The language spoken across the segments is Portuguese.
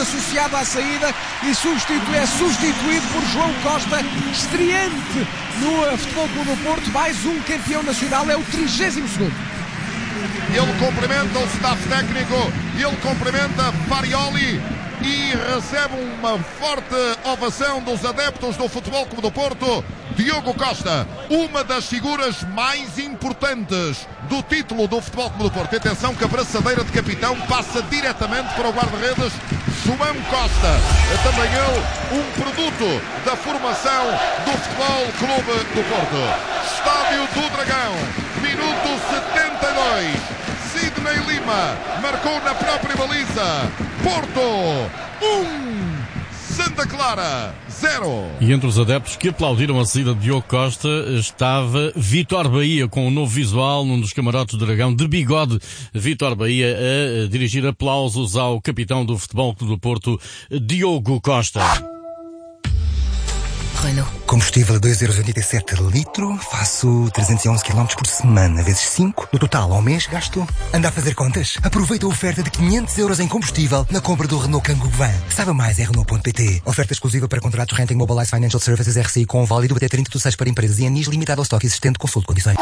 associado à saída e é substituído por João Costa, estreante no Futebol Clube do Porto, mais um campeão nacional, é o 32º. Ele cumprimenta o staff técnico, ele cumprimenta Farioli e recebe uma forte ovação dos adeptos do Futebol Clube do Porto. Diogo Costa, uma das figuras mais importantes do título do Futebol Clube do Porto. Atenção que a braçadeira de capitão passa diretamente para o guarda-redes João Costa. É também ele um produto da formação do Futebol Clube do Porto. Estádio do Dragão, minuto 72. Sidney Lima marcou na própria baliza. Porto 1, Santa Clara 0. E entre os adeptos que aplaudiram a saída de Diogo Costa estava Vítor Bahia, com um novo visual num dos camarotes do Dragão, de bigode. Vítor Bahia a dirigir aplausos ao capitão do Futebol Clube do Porto, Diogo Costa. Renault. Combustível a 2,87€ litro, faço 311 km por semana, vezes 5. No total, ao mês, gasto... Anda a fazer contas? Aproveita a oferta de 500€ em combustível na compra do Renault Kangoo Van. Saiba mais em Renault.pt. Oferta exclusiva para contratos Renting Mobilize Financial Services RCI com válido até 30/6 para empresas e anis limitado ao estoque existente. Consulte condições.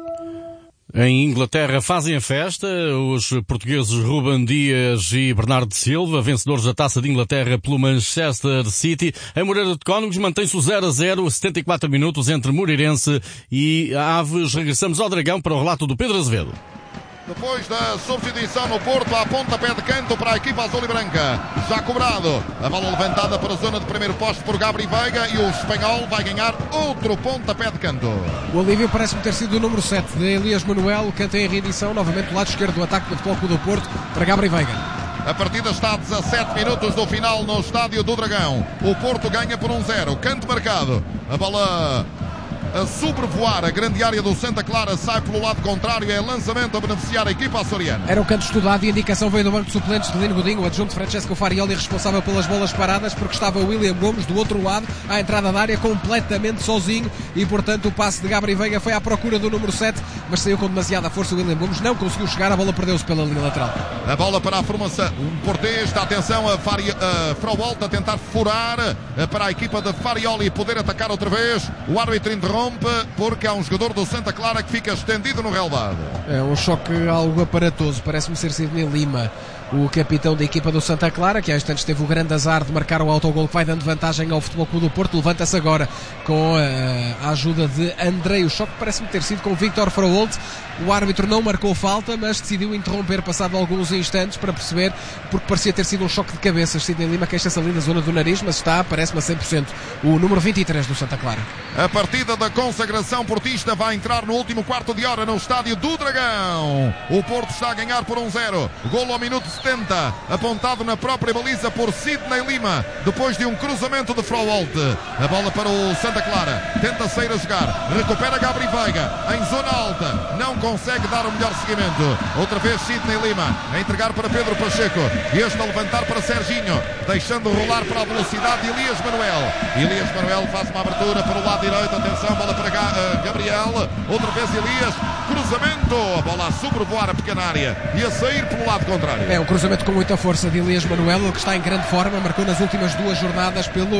Em Inglaterra fazem a festa os portugueses Ruben Dias e Bernardo Silva, vencedores da Taça de Inglaterra pelo Manchester City. Em Moreira de Cónegos mantém-se o 0-0, 74 minutos entre Moreirense e Aves. Regressamos ao Dragão para o relato do Pedro Azevedo. Depois da substituição no Porto, a pontapé de canto para a equipa azul e branca. Já cobrado. A bola levantada para a zona de primeiro posto por Gabri Veiga e o espanhol vai ganhar outro pontapé de canto. O alívio parece-me ter sido o número 7 de Elias Manuel, que tem a reedição novamente do lado esquerdo do ataque do Futebol Clube do Porto para Gabri Veiga. A partida está a 17 minutos do final no Estádio do Dragão. O Porto ganha por 1-0. Canto marcado. A bola a sobrevoar a grande área do Santa Clara, sai pelo lado contrário, é lançamento a beneficiar a equipa açoriana. Era um canto estudado e a indicação veio do banco de suplentes de Lino Godinho, o adjunto Francesco Farioli, responsável pelas bolas paradas, porque estava William Gomes do outro lado, à entrada da área, completamente sozinho, e portanto o passe de Gabri Veiga foi à procura do número 7, mas saiu com demasiada força. O William Gomes não conseguiu chegar, a bola perdeu-se pela linha lateral. A bola para a formação, um portês, está atenção a Fraualt a tentar furar para a equipa de Farioli poder atacar outra vez. O árbitro interrompe porque há um jogador do Santa Clara que fica estendido no relvado. É um choque algo aparatoso, parece-me ser Sidney Lima, o capitão da equipa do Santa Clara, que há instantes teve o grande azar de marcar o autogol que vai dando vantagem ao Futebol Clube do Porto. Levanta-se agora com a ajuda de Andrei. O choque parece-me ter sido com Vítor Fraualt. O árbitro não marcou falta, mas decidiu interromper passado alguns instantes para perceber, porque parecia ter sido um choque de cabeças. Sidney Lima queixa-se ali na zona do nariz, mas está, parece-me a 100%, o número 23 do Santa Clara. A partida da consagração portista vai entrar no último quarto de hora no Estádio do Dragão. O Porto está a ganhar por 1-0. Golo ao minuto 70, apontado na própria baliza por Sidney Lima, depois de um cruzamento de Fraualt. A bola para o Santa Clara, tenta sair a jogar, recupera Gabri Veiga em zona alta, não consegue dar o melhor seguimento. Outra vez Sidney Lima a entregar para Pedro Pacheco, este a levantar para Serginho, deixando rolar para a velocidade de Elias Manuel. Elias Manuel faz uma abertura para o lado direito, atenção, bola para Gabriel, outra vez Elias, cruzamento, a bola a sobrevoar a pequena área e a sair pelo lado contrário. É um cruzamento com muita força de Elias Manuel, que está em grande forma, marcou nas últimas 2 jornadas pelo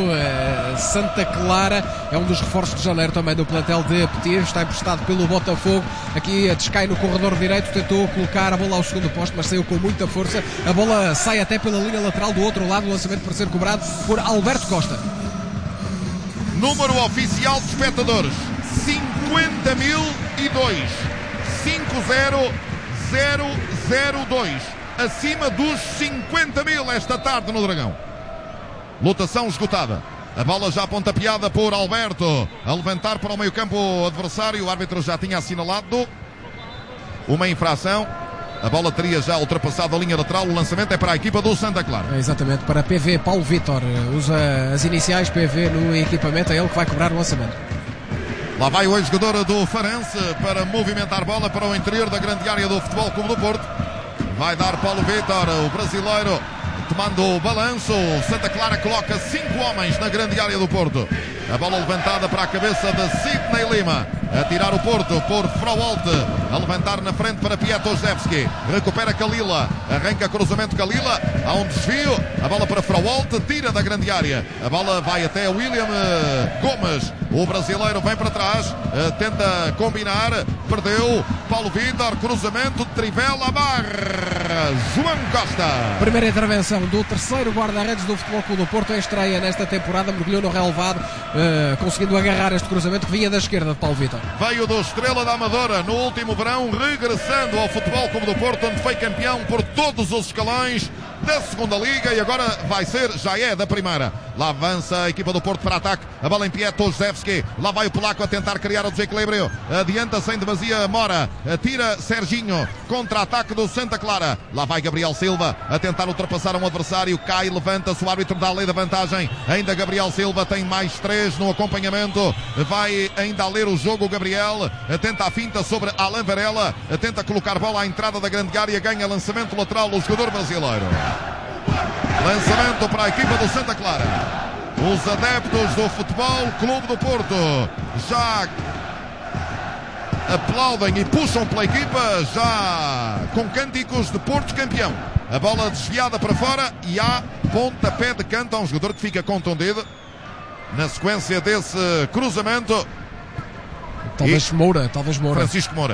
Santa Clara, é um dos reforços de janeiro também do plantel de Petir, está emprestado pelo Botafogo, aqui descai no corredor direito, tentou colocar a bola ao segundo posto, mas saiu com muita força, a bola sai até pela linha lateral do outro lado, o lançamento para ser cobrado por Alberto Costa. Número oficial de espectadores 50.002, 50002, acima dos 50.000 esta tarde no Dragão. Lotação esgotada. A bola já pontapeada por Alberto, a levantar para o meio campo adversário. O árbitro já tinha assinalado uma infração. A bola teria já ultrapassado a linha lateral. O lançamento é para a equipa do Santa Clara. É exatamente, para PV. Paulo Vítor usa as iniciais PV no equipamento. É ele que vai cobrar o lançamento. Lá vai o ex-jogador do Farense para movimentar a bola para o interior da grande área do Futebol Clube do Porto. Vai dar Paulo Vítor, o brasileiro, tomando o balanço. Santa Clara coloca 5 homens na grande área do Porto. A bola levantada para a cabeça de Sidney Lima. A tirar o Porto por Froholt. A levantar na frente para Piatosevski. Recupera Kalila. Arranca cruzamento Kalila. Há um desvio. A bola para Froholt. Tira da grande área. A bola vai até William Gomes. O brasileiro vem para trás. Tenta combinar. Perdeu. Paulo Vitor. Cruzamento de Trivela. Barra. João Costa. Primeira intervenção do terceiro guarda-redes do Futebol Clube do Porto. A estreia nesta temporada. Mergulhou no relevado. Conseguindo agarrar este cruzamento que vinha da esquerda de Paulo Vitor. Veio do Estrela da Amadora no último verão, regressando ao Futebol Clube do Porto, onde foi campeão por todos os escalões da segunda liga e agora já é da primeira. Lá avança a equipa do Porto para ataque, a bola em Piatosevski, lá vai o polaco a tentar criar o desequilíbrio, adianta sem demasia Mora, tira Serginho, contra-ataque do Santa Clara, lá vai Gabriel Silva a tentar ultrapassar um adversário, cai, levanta-se, o árbitro dá a lei da vantagem, ainda Gabriel Silva tem mais 3 no acompanhamento, vai ainda a ler o jogo Gabriel, tenta a finta sobre Alain Varela, tenta colocar bola à entrada da grande área, ganha lançamento lateral o jogador brasileiro. Lançamento para a equipa do Santa Clara. Os adeptos do Futebol Clube do Porto já aplaudem e puxam pela equipa, já com cânticos de Porto campeão. A bola desviada para fora e há pontapé de canto a um jogador que fica contundido na sequência desse cruzamento. Talvez Moura. Francisco Moura.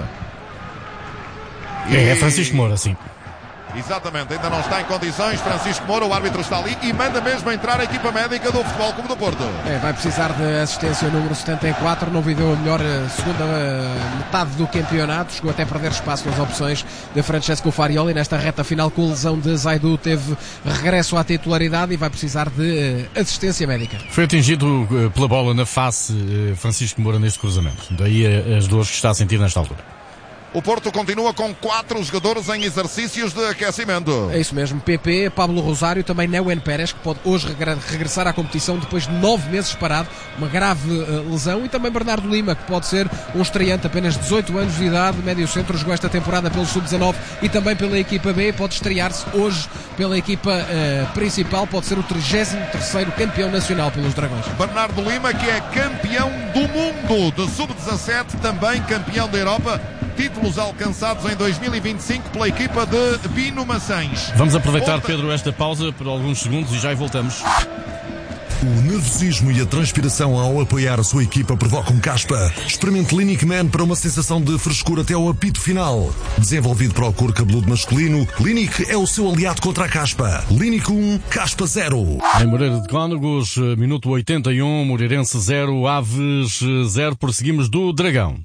É Francisco Moura, sim. Exatamente, ainda não está em condições. Francisco Moura, o árbitro está ali e manda mesmo entrar a equipa médica do Futebol Clube do Porto. Vai precisar de assistência número 74. Não viveu a melhor segunda metade do campeonato. Chegou até a perder espaço nas opções de Francesco Farioli. Nesta reta final, com a lesão de Zaidu, teve regresso à titularidade e vai precisar de assistência médica. Foi atingido pela bola na face Francisco Moura neste cruzamento. Daí as dores que está a sentir nesta altura. O Porto continua com 4 jogadores em exercícios de aquecimento. É isso mesmo. PP, Pablo Rosário, também Neuen Pérez, que pode hoje regressar à competição depois de 9 meses parado, uma grave lesão, e também Bernardo Lima, que pode ser um estreante, apenas 18 anos de idade, médio centro, jogou esta temporada pelo Sub-19 e também pela equipa B, pode estrear-se hoje pela equipa principal, pode ser o 33º campeão nacional pelos Dragões. Bernardo Lima, que é campeão do mundo de Sub-17, também campeão da Europa, títulos alcançados em 2025 pela equipa de Bino Maçães. Vamos aproveitar, Pedro, esta pausa por alguns segundos e já voltamos. O nervosismo e a transpiração ao apoiar a sua equipa provocam caspa. Experimente Clinic Man para uma sensação de frescura até ao apito final. Desenvolvido para o couro cabeludo masculino, Clinic é o seu aliado contra a caspa. Clinic 1, caspa 0. Em Moreira de Cónegos, minuto 81, Moreirense 0, Aves 0, prosseguimos do Dragão.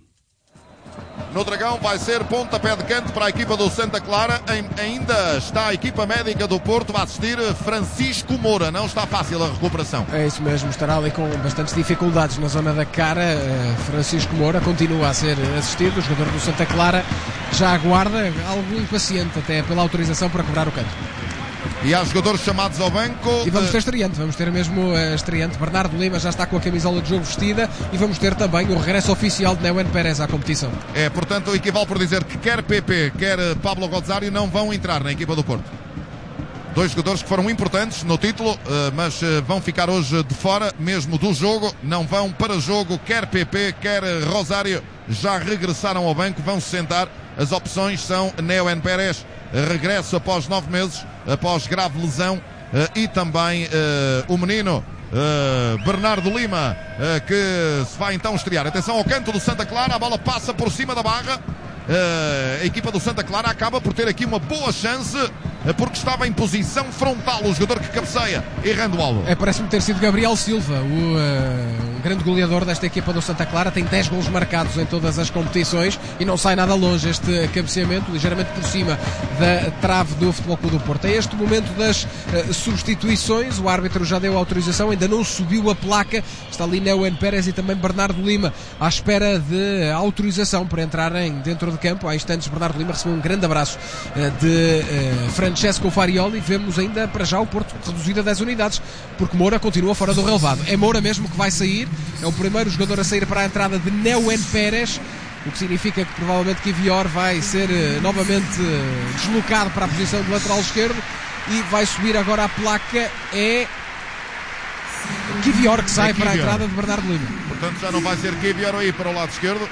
No Dragão vai ser pontapé de canto para a equipa do Santa Clara. Ainda está a equipa médica do Porto a assistir Francisco Moura. Não está fácil a recuperação. É isso mesmo, estará ali com bastantes dificuldades na zona da cara. Francisco Moura continua a ser assistido. O jogador do Santa Clara já aguarda, algo impaciente até pela autorização para quebrar o canto. E há jogadores chamados ao banco. E vamos ter estreante, vamos ter mesmo estreante. Bernardo Lima já está com a camisola de jogo vestida e vamos ter também o regresso oficial de Neuen Pérez à competição. Portanto, equivale por dizer que quer PP, quer Pablo Rosário não vão entrar na equipa do Porto. 2 jogadores que foram importantes no título, mas vão ficar hoje de fora mesmo do jogo. Não vão para jogo, quer PP, quer Rosário. Já regressaram ao banco, vão se sentar. As opções são Neuen Pérez, regresso após 9 meses, após grave lesão, e também o menino Bernardo Lima, que se vai então estrear. Atenção ao canto do Santa Clara, a bola passa por cima da barra. A equipa do Santa Clara acaba por ter aqui uma boa chance, porque estava em posição frontal o jogador que cabeceia, errando o alvo. Parece-me ter sido Gabriel Silva, o grande goleador desta equipa do Santa Clara. Tem 10 golos marcados em todas as competições e não sai nada longe este cabeceamento, ligeiramente por cima da trave do Futebol Clube do Porto. É este momento das substituições. O árbitro já deu autorização, ainda não subiu a placa. Está ali Neuen Pérez e também Bernardo Lima à espera de autorização para entrarem dentro de campo. Há instantes Bernardo Lima recebeu um grande abraço de Francesco Farioli. Vemos ainda para já o Porto reduzido a 10 unidades, porque Moura continua fora do relevado. É Moura mesmo que vai sair, é o primeiro jogador a sair para a entrada de Neuen Pérez, o que significa que provavelmente Kivior vai ser novamente deslocado para a posição de lateral esquerdo e vai subir agora a placa. É Kivior, que sai para a Kivior. entrada de Bernardo Lima. Portanto, já não vai ser Kivior aí para o lado esquerdo.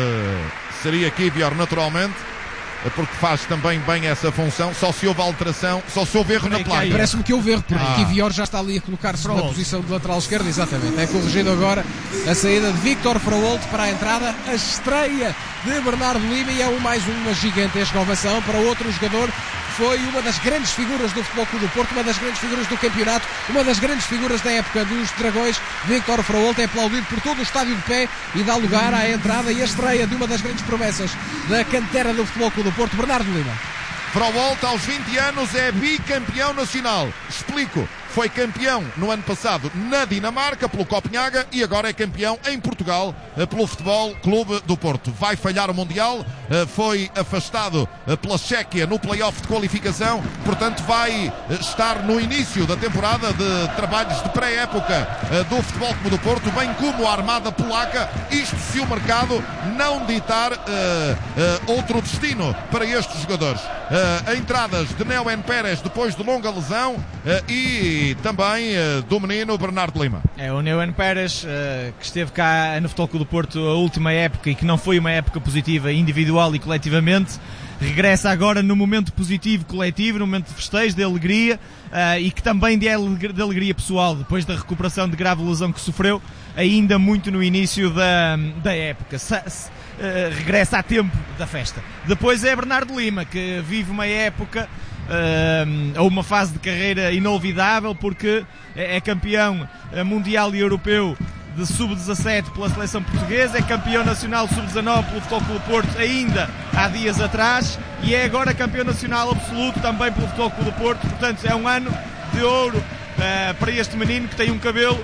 Seria Kivior naturalmente, porque faz também bem essa função. Só se houve alteração, só se houve erro na placa. Parece-me que houve erro, porque Kivior já está ali a colocar-se na posição de lateral esquerdo. Exatamente, é corrigido agora a saída de Victor Frauolt para a entrada, a estreia de Bernardo Lima, e é mais uma gigantesca ovação para outro jogador. Foi uma das grandes figuras do Futebol Clube do Porto, uma das grandes figuras do campeonato, uma das grandes figuras da época dos Dragões. Victor Frauolt é aplaudido por todo o estádio de pé e dá lugar à entrada e a estreia de uma das grandes promessas da cantera do Futebol Clube do Porto, Bernardo Lima. Frauolt, aos 20 anos, é bicampeão nacional. Explico. Foi campeão no ano passado na Dinamarca pelo Copenhaga e agora é campeão em Portugal pelo Futebol Clube do Porto. Vai falhar o Mundial, foi afastado pela Chequia no play-off de qualificação, portanto vai estar no início da temporada de trabalhos de pré-época do Futebol Clube do Porto, bem como a armada polaca, isto se o mercado não ditar outro destino para estes jogadores. Entradas de Neuen Pérez depois de longa lesão e também do menino Bernardo Lima. É o Neuen Pérez, que esteve cá no Futebol Clube do Porto a última época e que não foi uma época positiva individual e coletivamente, regressa agora no momento positivo coletivo, no momento de festejo, de alegria, e que também de alegria pessoal, depois da recuperação de grave lesão que sofreu, ainda muito no início da época. Regressa a tempo da festa. Depois é Bernardo Lima, que vive uma época ou uma fase de carreira inolvidável, porque é campeão mundial e europeu de sub-17 pela seleção portuguesa, é campeão nacional sub-19 pelo Futebol Clube do Porto ainda há dias atrás, e é agora campeão nacional absoluto também pelo Futebol Clube do Porto. Portanto, é um ano de ouro para este menino, que tem um cabelo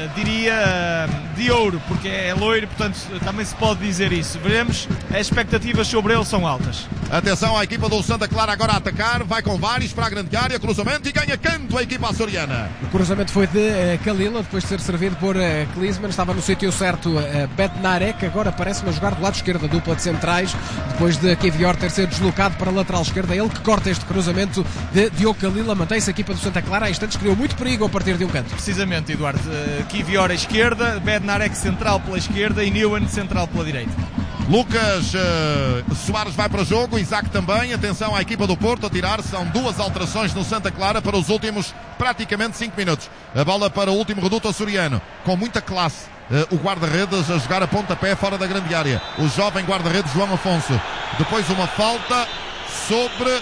diria de ouro, porque é loiro, portanto também se pode dizer isso. Veremos, as expectativas sobre ele são altas. Atenção à equipa do Santa Clara agora a atacar, vai com vários para a grande área, cruzamento e ganha canto a equipa açoriana. O cruzamento foi de Kalila, depois de ser servido por Klinsmann, estava no sítio certo Bednarek, agora parece-me a jogar do lado esquerdo, a dupla de centrais, depois de Kivior ter sido deslocado para a lateral esquerda, ele que corta este cruzamento de Diogo Kalila. Mantém-se a equipa do Santa Clara, há instantes criou muito perigo a partir de um canto. Precisamente, Eduardo. Kivior à esquerda, Bednarek central pela esquerda e Neuen central pela direita. Lucas Soares vai para o jogo, Isaac também. Atenção à equipa do Porto a tirar, são duas alterações no Santa Clara para os últimos praticamente 5 minutos. A bola para o último reduto açoriano, com muita classe. O guarda-redes a jogar a pontapé fora da grande área, o jovem guarda-redes João Afonso. Depois uma falta sobre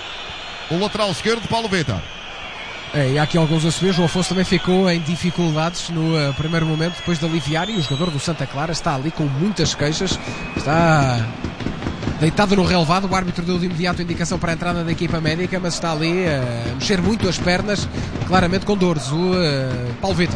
o lateral esquerdo Paulo Vitor. E há aqui alguns a subir. O Afonso também ficou em dificuldades no primeiro momento, depois de aliviar, e o jogador do Santa Clara está ali com muitas queixas, está deitado no relevado. O árbitro deu de imediato indicação para a entrada da equipa médica, mas está ali a mexer muito as pernas, claramente com dores, o Paulo Vitor.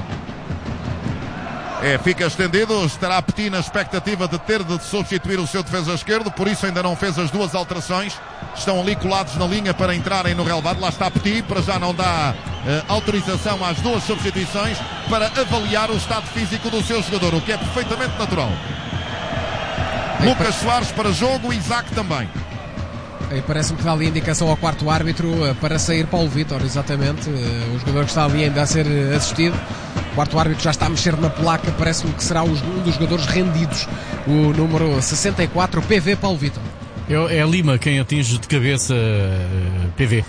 Fica estendido, estará Petit na expectativa de ter de substituir o seu defesa esquerdo, por isso ainda não fez as duas alterações. Estão ali colados na linha para entrarem no relevado. Lá está Petit, para já não dá autorização às duas substituições para avaliar o estado físico do seu jogador, o que é perfeitamente natural. Lucas Soares para jogo, Isaac também. Parece-me que dá ali a indicação ao quarto árbitro para sair Paulo Vitor, exatamente. O jogador que está ali ainda a ser assistido. O quarto árbitro já está a mexer na placa, parece-me que será um dos jogadores rendidos, o número 64, PV Paulo Vitor. É Lima quem atinge de cabeça PV.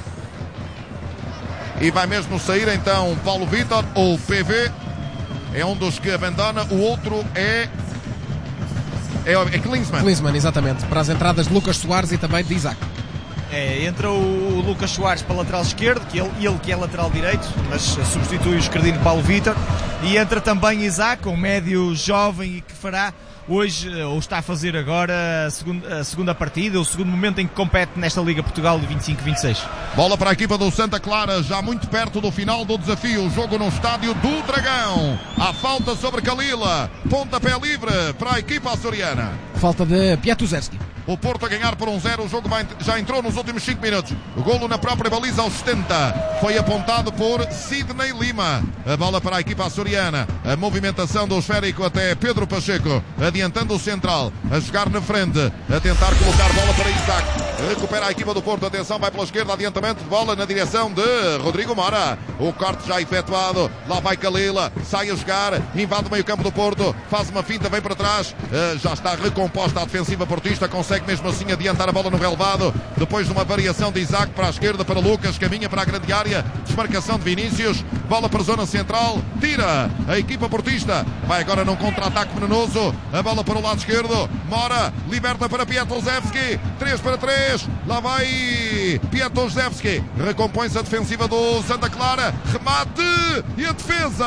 E vai mesmo sair então Paulo Vitor, ou PV, é um dos que abandona, o outro é Klinsmann. Klinsmann, exatamente, para as entradas de Lucas Soares e também de Isaac. Entra o Lucas Soares para a lateral esquerdo, que ele que é lateral direito, mas substitui o esquerdino Paulo Vitor, e entra também Isaac, um médio jovem e que fará hoje, ou está a fazer agora, a segunda partida, o segundo momento em que compete nesta Liga Portugal de 25-26. Bola para a equipa do Santa Clara, já muito perto do final do desafio. O jogo no estádio do Dragão. Há falta sobre Kalila. Pontapé livre para a equipa açoriana. Falta de Piatuzewski. O Porto a ganhar por 1-0, o jogo já entrou nos últimos 5 minutos. O golo na própria baliza aos 70. Foi apontado por Sidney Lima. A bola para a equipa açoriana. A movimentação do esférico até Pedro Pacheco. Adiantando o central. A jogar na frente. A tentar colocar bola para Isaac. Recupera a equipa do Porto. Atenção, vai pela esquerda. Adiantamento de bola na direção de Rodrigo Mora. o corte já efetuado, lá vai Kalila, sai a jogar, invade o meio campo do Porto, faz uma finta, vem para trás, já está recomposta a defensiva portista, consegue mesmo assim adiantar a bola no relevado, depois de uma variação de Isaac para a esquerda, para Lucas, caminha para a grande área, desmarcação de Vinícius, bola para a zona central, tira a equipa portista, vai agora num contra-ataque venenoso, a bola para o lado esquerdo, Mora, liberta para Piatosevski, 3-3, lá vai Piatosevski, recompõe-se a defensiva do Santa Clara, remate e a defesa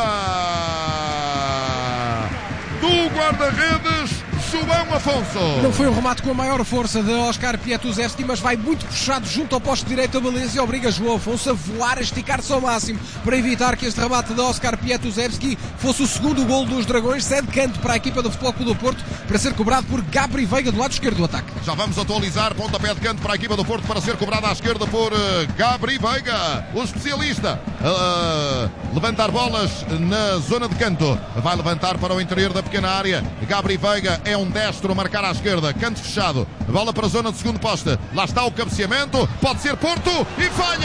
do guarda-redes João Afonso. Não foi um remate com a maior força de Oscar Piatosevski, mas vai muito puxado junto ao poste direito da baliza e obriga João Afonso a voar, a esticar-se ao máximo para evitar que este remate de Oscar Piatosevski fosse o segundo golo dos Dragões. Cede canto para a equipa do Futebol Clube do Porto para ser cobrado por Gabri Veiga do lado esquerdo do ataque. Já vamos atualizar, pontapé de canto para a equipa do Porto para ser cobrada à esquerda por Gabri Veiga, o especialista levantar bolas na zona de canto, vai levantar para o interior da pequena área. Gabri Veiga é um destro a marcar à esquerda, canto fechado, bola para a zona de segundo poste, lá está o cabeceamento, pode ser Porto e falha!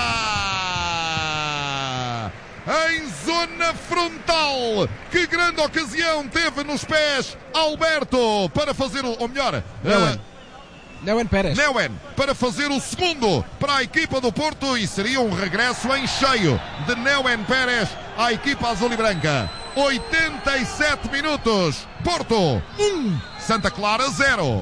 Em zona frontal, que grande ocasião teve nos pés Alberto para fazer ou melhor, Neuen Pérez. Neuen para fazer o segundo para a equipa do Porto e seria um regresso em cheio de Neuen Pérez à equipa azul e branca. 87 minutos, Porto 1, Santa Clara 0.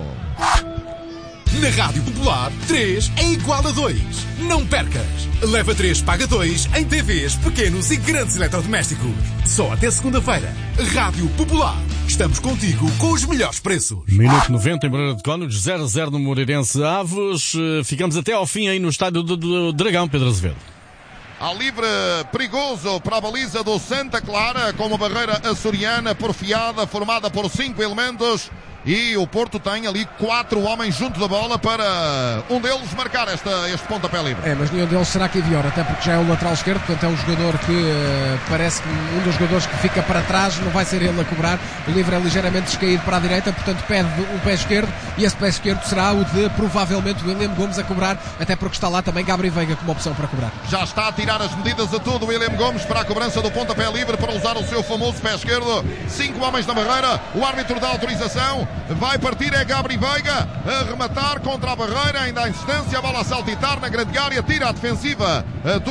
Na Rádio Popular, 3 é igual a 2. Não percas! Leva 3, paga 2 em TVs, pequenos e grandes eletrodomésticos. Só até segunda-feira. Rádio Popular. Estamos contigo com os melhores preços. Minuto 90 em Moreira de Cónegos, 0-0 no Moreirense Aves. Ficamos até ao fim aí no estádio do Dragão, Pedro Azevedo. Há livre perigoso para a baliza do Santa Clara, com uma barreira açoriana porfiada, formada por 5 elementos. E o Porto tem ali 4 homens junto da bola para um deles marcar este pontapé livre. Mas nenhum deles será Kivior, até porque já é o lateral esquerdo, portanto é um jogador que parece que um dos jogadores que fica para trás, não vai ser ele a cobrar. O livre é ligeiramente descaído para a direita, portanto pede o pé esquerdo, e esse pé esquerdo será o de provavelmente William Gomes a cobrar, até porque está lá também Gabri Veiga como opção para cobrar. Já está a tirar as medidas a tudo William Gomes para a cobrança do pontapé livre, para usar o seu famoso pé esquerdo. 5 homens na barreira, o árbitro dá autorização. Vai partir, é Gabri Veiga a rematar contra a barreira, ainda à distância, a bola a saltitar na grande área, tira a defensiva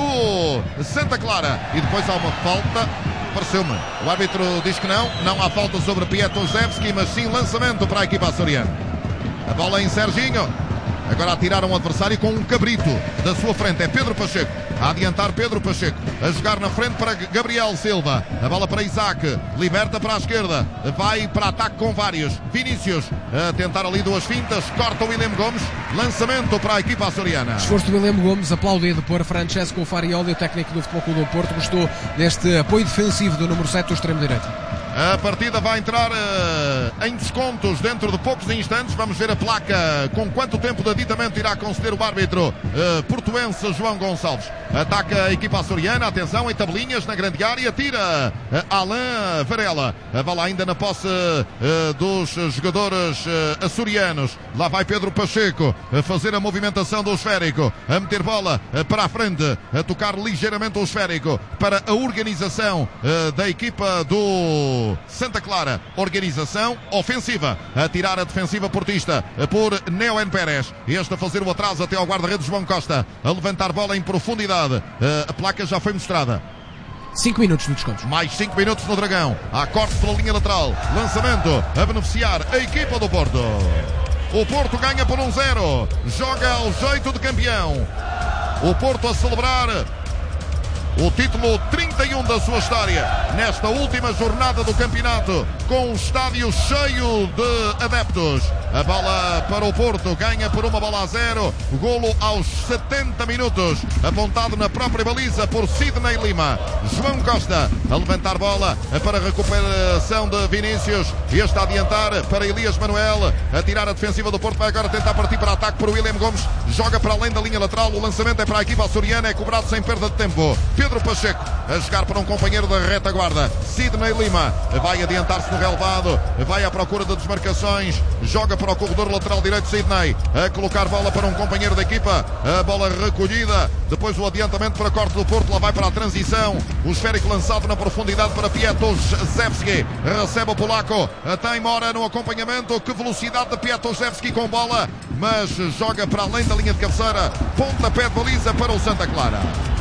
do Santa Clara e depois há uma falta, pareceu-me. O árbitro diz que não há falta sobre Piatosevski, mas sim lançamento para a equipa açoriana. A bola em Serginho, agora a tirar um adversário com um cabrito da sua frente, é Pedro Pacheco. A adiantar Pedro Pacheco, a jogar na frente para Gabriel Silva, a bola para Isaac, liberta para a esquerda, vai para ataque com vários. Vinícius a tentar ali 2 fintas, corta o William Gomes, lançamento para a equipa açoriana. Esforço do William Gomes, aplaudido por Francesco Farioli, o técnico do Futebol Clube do Porto, gostou deste apoio defensivo do número 7 do extremo direito. A partida vai entrar em descontos dentro de poucos instantes. Vamos ver a placa com quanto tempo de aditamento irá conceder o árbitro portuense João Gonçalves. Ataca a equipa açoriana, atenção, em tabelinhas na grande área, tira Alain Varela. A bola ainda na posse dos jogadores açorianos. Lá vai Pedro Pacheco a fazer a movimentação do esférico, a meter bola para a frente, a tocar ligeiramente o esférico para a organização da equipa do Santa Clara. Organização ofensiva, a tirar a defensiva portista por Neuen Pérez. Este a fazer o atraso até ao guarda-redes João Costa, a levantar bola em profundidade. A placa já foi mostrada. 5 minutos no desconto. Mais 5 minutos no Dragão. Há corte pela linha lateral. Lançamento a beneficiar a equipa do Porto. O Porto ganha por 1-0. Joga ao jeito de campeão. O Porto a celebrar o título 31 da sua história nesta última jornada do campeonato, com um estádio cheio de adeptos. A bola para o Porto, ganha por 1-0, golo aos 70 minutos, apontado na própria baliza por Sidney Lima. João Costa a levantar bola para a recuperação de Vinícius, este a adiantar para Elias Manuel, a tirar a defensiva do Porto, vai agora tentar partir para ataque por William Gomes, joga para além da linha lateral, o lançamento é para a equipa açoriana, é cobrado sem perda de tempo. Pedro Pacheco a jogar para um companheiro da retaguarda. Sidney Lima vai adiantar-se no relevado, vai à procura de desmarcações, joga para o corredor lateral direito. Sidney a colocar bola para um companheiro da equipa, a bola recolhida, depois o adiantamento para Corte do Porto, lá vai para a transição, o esférico lançado na profundidade para Piatoszewski, recebe o polaco, tem Mora no acompanhamento. Que velocidade de Piatoszewski com bola, mas joga para além da linha de cabeceira. Pontapé de baliza para o Santa Clara.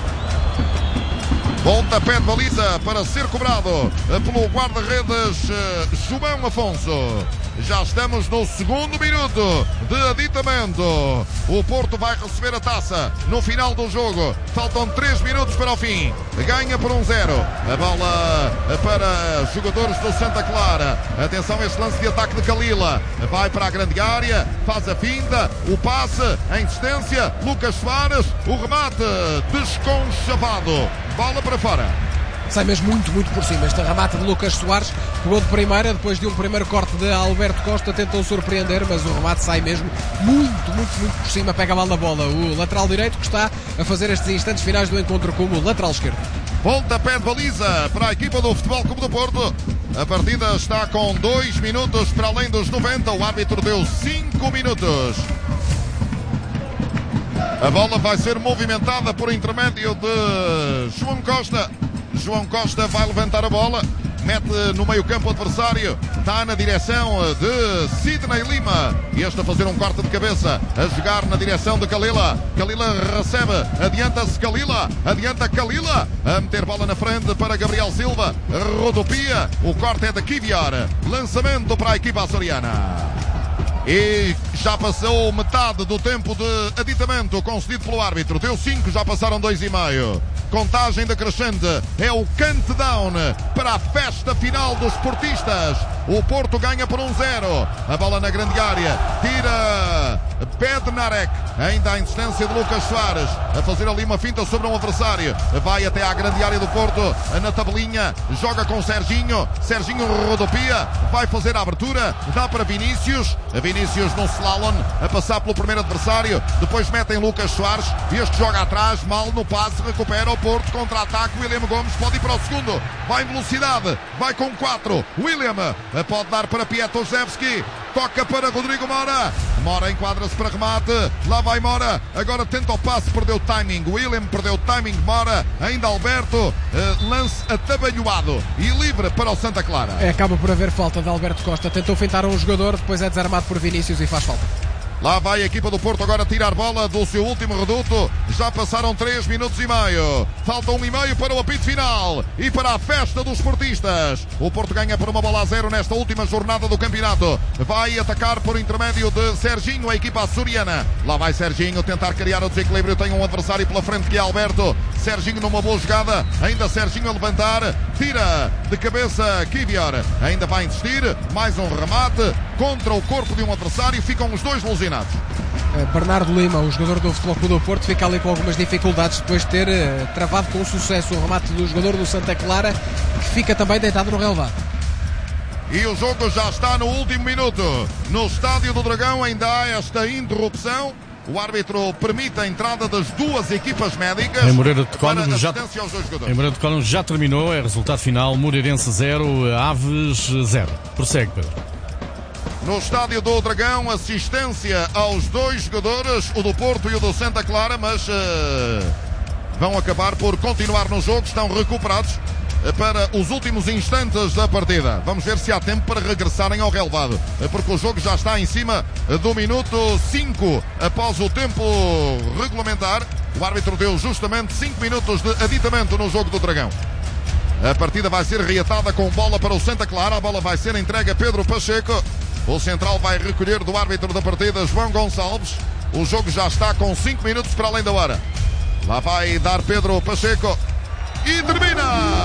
Pontapé de baliza para ser cobrado pelo guarda-redes João Afonso. Já estamos no segundo minuto de aditamento. O Porto vai receber a taça no final do jogo. Faltam 3 minutos para o fim. Ganha por 1-0. A bola para jogadores do Santa Clara. Atenção a este lance de ataque de Kalila. Vai para a grande área, faz a finta, o passe, em distância. Lucas Soares, o remate desconchavado. Bola para fora. Sai mesmo muito por cima. Este remate de Lucas Soares, pegou de primeira, depois de um primeiro corte de Alberto Costa, tentou surpreender, mas o remate sai mesmo muito por cima, pega mal na bola. O lateral direito que está a fazer estes instantes finais do encontro como lateral esquerdo. Pontapé de baliza para a equipa do Futebol Clube do Porto. A partida está com 2 minutos para além dos 90. O árbitro deu 5 minutos. A bola vai ser movimentada por intermédio de João Costa. João Costa vai levantar a bola, mete no meio campo adversário, está na direção de Sidney Lima, e este a fazer um corte de cabeça, a jogar na direção de Kalila. Kalila recebe, adianta-se Kalila, adianta Kalila, a meter bola na frente para Gabriel Silva, rodopia, o corte é de Kivior, lançamento para a equipa açoriana. E já passou metade do tempo de aditamento concedido pelo árbitro. Deu 5, já passaram 2,5. Contagem decrescente. É o countdown para a festa final dos portistas. O Porto ganha por 1-0. A bola na grande área. Tira Bednarek. Ainda à distância de Lucas Soares. A fazer ali uma finta sobre um adversário. Vai até à grande área do Porto. Na tabelinha. Joga com Serginho. Serginho rodopia. Vai fazer a abertura. Dá para Vinícius. Vinícius no slalom. A passar pelo primeiro adversário. Depois metem Lucas Soares. Este joga atrás. Mal no passe. Recupera o Porto. Contra-ataque. William Gomes pode ir para o segundo. Vai em velocidade. Vai com 4. William pode dar para Piatoszewski. Toca para Rodrigo Mora. Mora enquadra-se para remate. Lá vai Mora. Agora tenta o passe. Perdeu o timing. William perdeu o timing. Mora. Ainda Alberto. Lance atabalhoado. E livre para o Santa Clara. Acaba por haver falta de Alberto Costa. Tentou fintar um jogador. Depois é desarmado por Vinícius e faz falta. Lá vai a equipa do Porto agora tirar bola do seu último reduto. Já passaram 3 minutos e meio. Falta 1,5 para o apito final e para a festa dos portistas. O Porto ganha por 1-0 nesta última jornada do campeonato. Vai atacar por intermédio de Serginho, a equipa açoriana. Lá vai Serginho tentar criar o desequilíbrio. Tem um adversário pela frente que é Alberto. Serginho numa boa jogada. Ainda Serginho a levantar. Tira de cabeça Kivior. Ainda vai insistir. Mais um remate contra o corpo de um adversário. Ficam os dois lesionados. Bernardo Lima, o jogador do Futebol Clube do Porto, fica ali com algumas dificuldades depois de ter travado com sucesso o remate do jogador do Santa Clara, que fica também deitado no relevado. E o jogo já está no último minuto. No Estádio do Dragão ainda há esta interrupção. O árbitro permite a entrada das duas equipas médicas. Em Moreira de Cónegos já terminou. É resultado final: Moreirense 0, Aves 0. Prossegue, Pedro. No Estádio do Dragão, assistência aos dois jogadores, o do Porto e o do Santa Clara, mas vão acabar por continuar no jogo, estão recuperados para os últimos instantes da partida. Vamos ver se há tempo para regressarem ao relevado, porque o jogo já está em cima do minuto 5 após o tempo regulamentar. O árbitro deu justamente 5 minutos de aditamento no jogo do Dragão. A partida vai ser reatada com bola para o Santa Clara. A bola vai ser entregue a Pedro Pacheco. O central vai recolher do árbitro da partida, João Gonçalves. O jogo já está com 5 minutos para além da hora. Lá vai dar Pedro Pacheco. E termina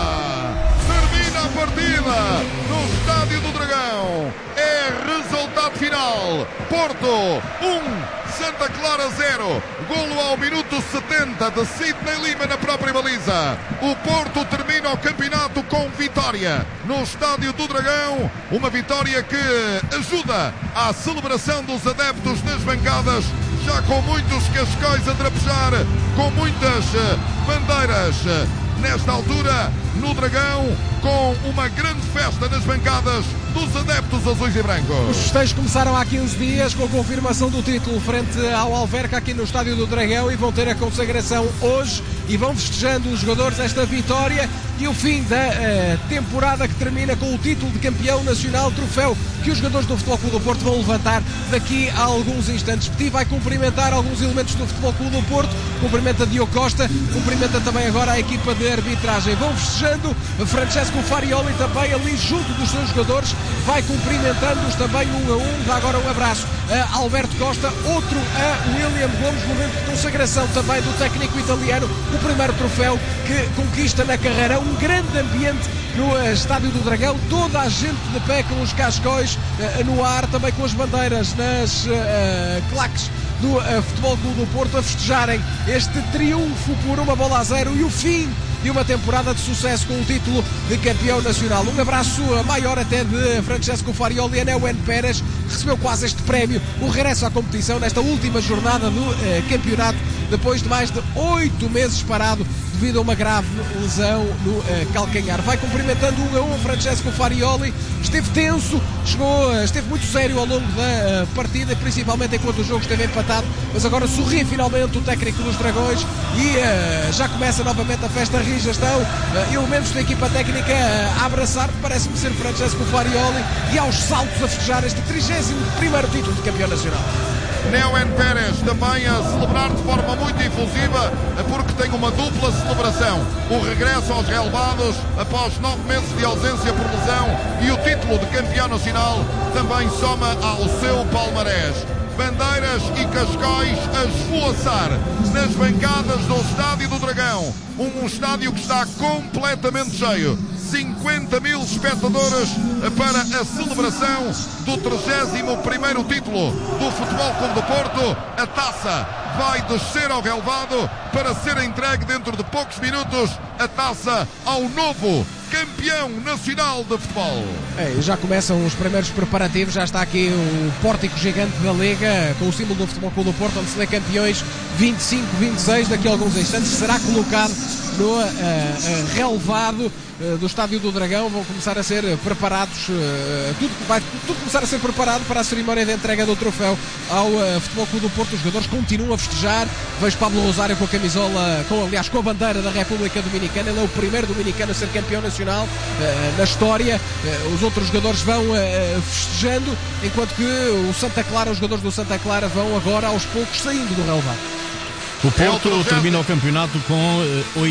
a partida no Estádio do Dragão. É resultado final: Porto 1, Santa Clara 0. Golo ao minuto 70 de Sidney Lima na própria baliza. O Porto termina o campeonato com vitória no Estádio do Dragão. Uma vitória que ajuda à celebração dos adeptos nas bancadas, já com muitos cascóis a trapejar, com muitas bandeiras nesta altura no Dragão, com uma grande festa nas bancadas dos adeptos azuis e brancos. Os festejos começaram há 15 dias com a confirmação do título frente ao Alverca aqui no Estádio do Dragão e vão ter a consagração hoje e vão festejando os jogadores esta vitória e o fim da temporada que termina com o título de campeão nacional, troféu que os jogadores do Futebol Clube do Porto vão levantar daqui a alguns instantes. Petit vai cumprimentar alguns elementos do Futebol Clube do Porto, cumprimenta Diogo Costa, cumprimenta também agora a equipa de arbitragem. Vão festejando, Francesco Farioli também ali junto dos seus jogadores, vai cumprimentando-os também 1-1, dá agora um abraço a Alberto Costa, outro a William Gomes, momento de consagração também do técnico italiano, o primeiro troféu que conquista na carreira. Um grande ambiente no Estádio do Dragão, toda a gente de pé com os cascóis no ar, também com as bandeiras nas claques do Futebol Clube do Porto, a festejarem este triunfo por 1-0 e o fim de uma temporada de sucesso com o título de campeão nacional. Um abraço maior até de Francesco Farioli a Neuen Pérez, recebeu quase este prémio, o regresso à competição nesta última jornada do campeonato, depois de mais de 8 meses parado devido a uma grave lesão no calcanhar. Vai cumprimentando 1-1 Francesco Farioli, esteve tenso, esteve muito sério ao longo da partida, principalmente enquanto o jogo esteve empatado, mas agora sorri finalmente o técnico dos Dragões e já começa novamente a festa. Já estão elementos da equipa técnica a abraçar, parece-me ser Francesco Farioli, e aos saltos a festejar este 31º título de campeão nacional. Neuen Pérez também a celebrar de forma muito efusiva, porque tem uma dupla celebração: o regresso aos relevados após 9 meses de ausência por lesão e o título de campeão nacional também soma ao seu palmarés. Bandeiras e cascóis a esvoaçar nas bancadas do Estádio do Dragão, um estádio que está completamente cheio, 50.000 espectadores para a celebração do 31º título do Futebol Clube do Porto. A taça vai descer ao relvado para ser entregue dentro de poucos minutos, a taça ao novo campeão nacional de futebol. Já começam os primeiros preparativos, já está aqui o pórtico gigante da Liga com o símbolo do Futebol Clube do Porto, onde se lê campeões 25-26, daqui a alguns instantes será colocado no relevado do Estádio do Dragão. Vão começar a ser preparados, vai tudo começar a ser preparado para a cerimónia de entrega do troféu ao Futebol Clube do Porto. Os jogadores continuam a festejar. Vejo Pablo Rosário com a camisola, com a bandeira da República Dominicana. Ele é o primeiro dominicano a ser campeão nacional na história. Os outros jogadores vão festejando, enquanto que os jogadores do Santa Clara vão agora aos poucos saindo do relevado. O Porto termina o campeonato com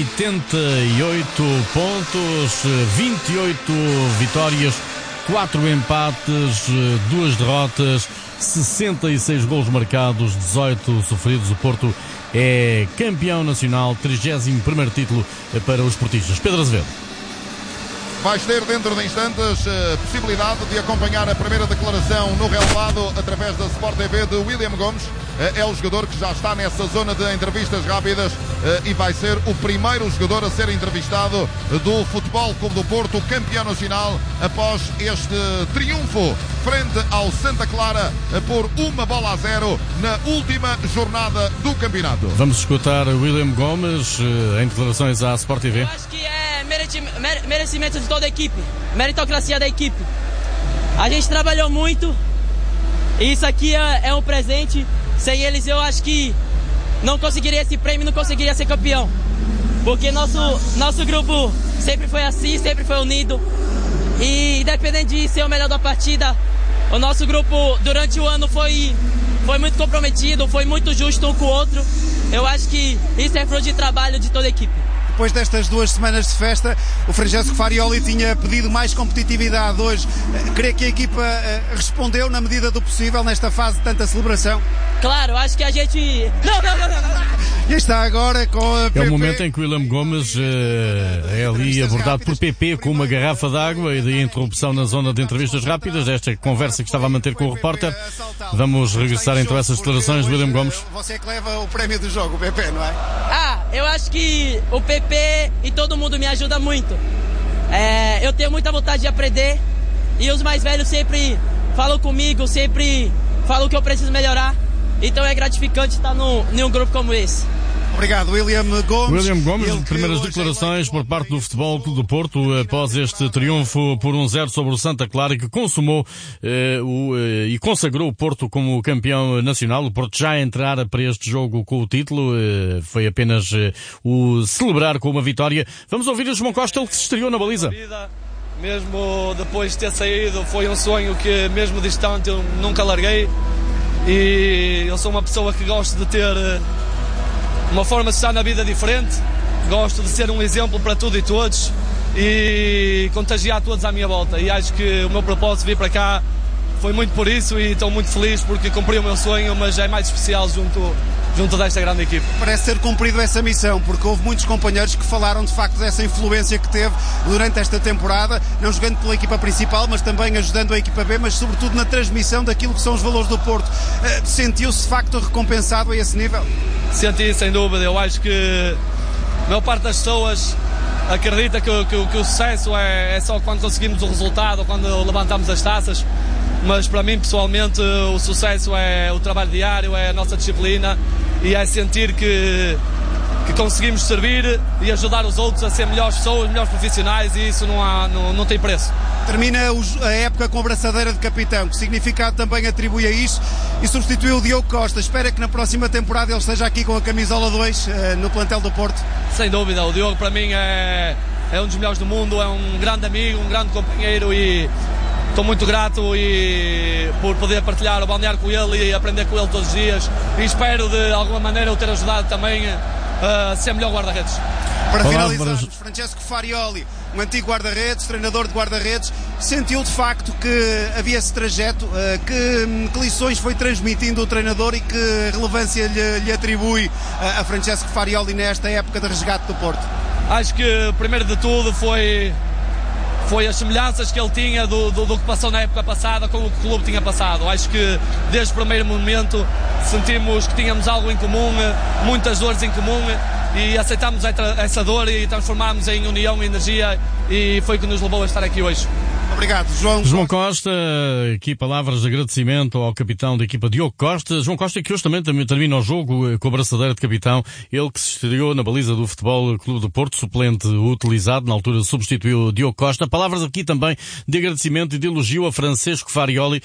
88 pontos, 28 vitórias, 4 empates, 2 derrotas, 66 golos marcados, 18 sofridos. O Porto é campeão nacional, 31º título para os portistas. Pedro Azevedo. Vais ter dentro de instantes possibilidade de acompanhar a primeira declaração no relevado através da Sport TV de William Gomes. É o jogador que já está nessa zona de entrevistas rápidas e vai ser o primeiro jogador a ser entrevistado do Futebol Clube do Porto, campeão nacional, após este triunfo frente ao Santa Clara por 1-0 na última jornada do campeonato. Vamos escutar William Gomes em declarações à Sport TV. Eu acho que é merecimento de toda a equipe, meritocracia da equipe. A gente trabalhou muito e isso aqui é um presente. Sem eles eu acho que não conseguiria esse prêmio, não conseguiria ser campeão, porque nosso grupo sempre foi assim, sempre foi unido, e independente de ser o melhor da partida, o nosso grupo durante o ano foi muito comprometido, foi muito justo um com o outro. Eu acho que isso é fruto de trabalho de toda a equipe. Depois destas 2 semanas de festa, o Francesco Farioli tinha pedido mais competitividade hoje. Creio que a equipa respondeu na medida do possível nesta fase de tanta celebração. Claro, acho que a gente... Não. E está agora com a PP. É o momento em que o William Gomes é ali abordado por PP com uma garrafa de água e de interrupção na zona de entrevistas rápidas. Esta conversa que estava a manter com o repórter. Vamos regressar então a essas declarações de William Gomes. Você que leva o prémio do jogo, o PP, não é? Eu acho que o PP e todo mundo me ajuda muito. Eu tenho muita vontade de aprender e os mais velhos sempre falam comigo, sempre falam que eu preciso melhorar. Então é gratificante estar em um grupo como esse. Obrigado, William Gomes. Primeiras declarações por parte do Futebol Clube do Porto após este triunfo por 1-0 sobre o Santa Clara, que consumou e consagrou o Porto como campeão nacional. O Porto já entrar para este jogo com o título, foi apenas o celebrar com uma vitória. Vamos ouvir o João Costa, ele que se estreou na baliza. Mesmo depois de ter saído, foi um sonho que mesmo distante eu nunca larguei, e eu sou uma pessoa que gosto de ter uma forma de estar na vida diferente, gosto de ser um exemplo para tudo e todos e contagiar todos à minha volta, e acho que o meu propósito de vir para cá foi muito por isso, e estou muito feliz porque cumpri o meu sonho, mas é mais especial junto desta grande equipe. Parece ter cumprido essa missão, porque houve muitos companheiros que falaram de facto dessa influência que teve durante esta temporada, não jogando pela equipa principal, mas também ajudando a equipa B, mas sobretudo na transmissão daquilo que são os valores do Porto. Sentiu-se de facto recompensado a esse nível? Senti, sem dúvida. Eu acho que a maior parte das pessoas acredita que o sucesso é só quando conseguimos o resultado, quando levantamos as taças. Mas para mim, pessoalmente, o sucesso é o trabalho diário, é a nossa disciplina, e é sentir que conseguimos servir e ajudar os outros a ser melhores pessoas, melhores profissionais, e isso não tem preço. Termina a época com a braçadeira de capitão. Que significado também atribui a isso, e substituiu o Diogo Costa? Espera que na próxima temporada ele esteja aqui com a camisola 2 no plantel do Porto? Sem dúvida, o Diogo para mim é um dos melhores do mundo, é um grande amigo, um grande companheiro, e estou muito grato por poder partilhar o balneário com ele e aprender com ele todos os dias, e espero de alguma maneira o ter ajudado também a ser melhor guarda-redes. Para finalizarmos, Francesco Farioli, um antigo guarda-redes, treinador de guarda-redes, sentiu de facto que havia esse trajeto, que lições foi transmitindo o treinador e que relevância lhe atribui a Francesco Farioli nesta época de resgate do Porto? Acho que primeiro de tudo foi as semelhanças que ele tinha do que passou na época passada com o que o clube tinha passado. Acho que desde o primeiro momento sentimos que tínhamos algo em comum, muitas dores em comum, e aceitámos essa dor e transformámos em união e energia, e foi o que nos levou a estar aqui hoje. Obrigado, João Costa. Aqui palavras de agradecimento ao capitão da equipa, Diogo Costa. João Costa, que hoje também termina o jogo com a braçadeira de capitão. Ele que se estreou na baliza do Futebol Clube do Porto, suplente utilizado, na altura substituiu Diogo Costa. Palavras aqui também de agradecimento e de elogio a Francesco Farioli,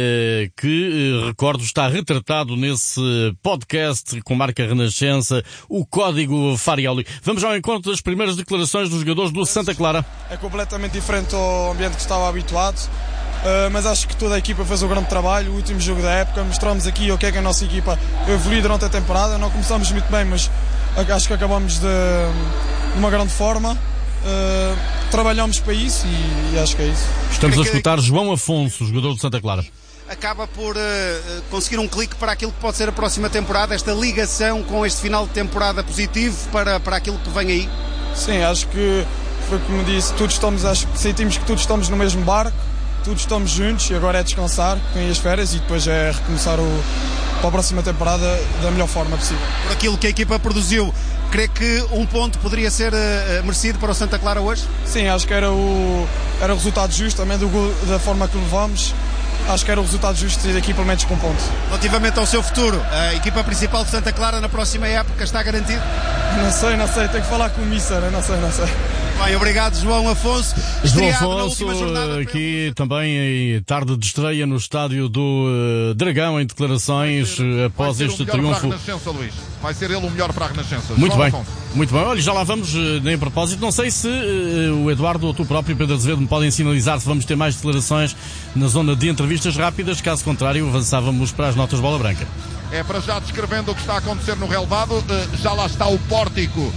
que, recordo, está retratado nesse podcast com marca Renascença, o Código Farioli. Vamos ao encontro das primeiras declarações dos jogadores do Santa Clara. É completamente diferente ao ambiente que estava habituado, mas acho que toda a equipa fez um grande trabalho. O último jogo da época, mostramos aqui o que é que a nossa equipa evoluiu durante a temporada. Não começamos muito bem, mas acho que acabamos de uma grande forma. Trabalhamos para isso e acho que é isso. Estamos a escutar João Afonso, jogador do Santa Clara. Acaba por conseguir um clique para aquilo que pode ser a próxima temporada, esta ligação com este final de temporada positivo para aquilo que vem aí? Sim, acho que foi como disse, sentimos que todos estamos no mesmo barco, todos estamos juntos, e agora é descansar, vem as férias e depois é recomeçar para a próxima temporada da melhor forma possível. Por aquilo que a equipa produziu, crê que um ponto poderia ser merecido para o Santa Clara hoje? Sim, acho que era o resultado justo, também da forma que levamos. Acho que era o resultado justo e daqui pelo menos com um ponto. Relativamente ao seu futuro, a equipa principal de Santa Clara na próxima época está garantida? Não sei, tenho que falar com o Míster, não sei. Bem, obrigado, João Afonso. João Afonso, aqui também tarde de estreia no estádio do Dragão, em declarações após este triunfo. Vai ser ele o melhor para a Renascença. Muito bem, muito bem. Olha, já lá vamos, nem a propósito. Não sei se o Eduardo ou tu próprio, Pedro Azevedo, me podem sinalizar se vamos ter mais declarações na zona de entrevistas rápidas. Caso contrário, avançávamos para as notas de bola branca. É para já descrevendo o que está a acontecer no relvado. Já lá está o pórtico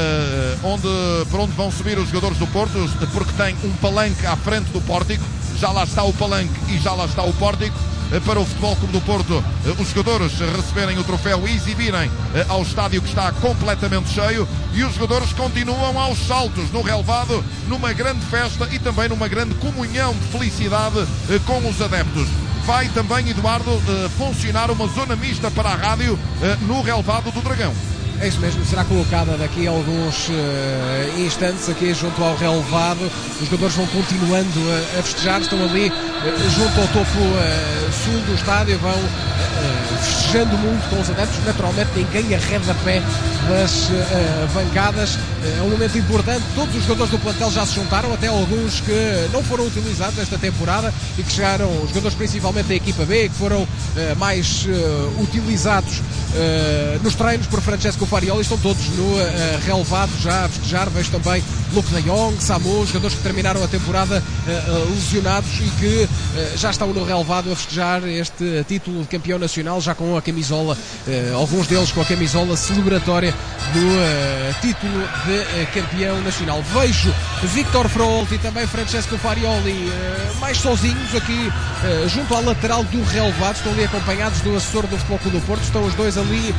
para onde vão subir os jogadores do Porto, porque tem um palanque à frente do pórtico. Já lá está o palanque e já lá está o pórtico para o Futebol Clube do Porto, os jogadores receberem o troféu e exibirem ao estádio que está completamente cheio, e os jogadores continuam aos saltos no relvado, numa grande festa e também numa grande comunhão de felicidade com os adeptos. Vai também, Eduardo, funcionar uma zona mista para a rádio no relvado do Dragão. É isso mesmo, será colocada daqui a alguns instantes aqui junto ao relevado. Os jogadores vão continuando a festejar, estão ali junto ao topo sul do estádio, vão festejando muito com os adeptos. Naturalmente ninguém arreda pé das bancadas. É um momento importante. Todos os jogadores do plantel já se juntaram, até alguns que não foram utilizados esta temporada e que chegaram, os jogadores principalmente da equipa B, que foram mais utilizados nos treinos por Francesco Farioli, estão todos no relevado já a festejar. Vejo também Luke de Jong, Samu, jogadores que terminaram a temporada lesionados e que já estão no relevado a festejar este título de campeão nacional, já com a camisola, alguns deles com a camisola celebratória do título de campeão nacional. Vejo Victor Fraolti e também Francesco Farioli mais sozinhos aqui junto à lateral do relevado, estão ali acompanhados do assessor do Futebol Clube do Porto, estão os dois ali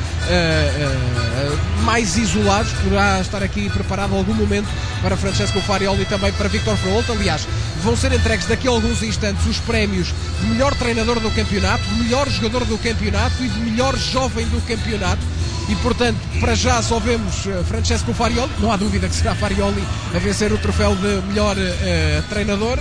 mais isolados. Poderá estar aqui preparado algum momento para Francesco Farioli e também para Victor Fraolti. Aliás, vão ser entregues daqui a alguns instantes os prémios de melhor treinador do campeonato, de melhor jogador do campeonato e de melhor jovem do campeonato. E portanto, para já só vemos Francesco Farioli, não há dúvida que será Farioli a vencer o troféu de melhor treinador.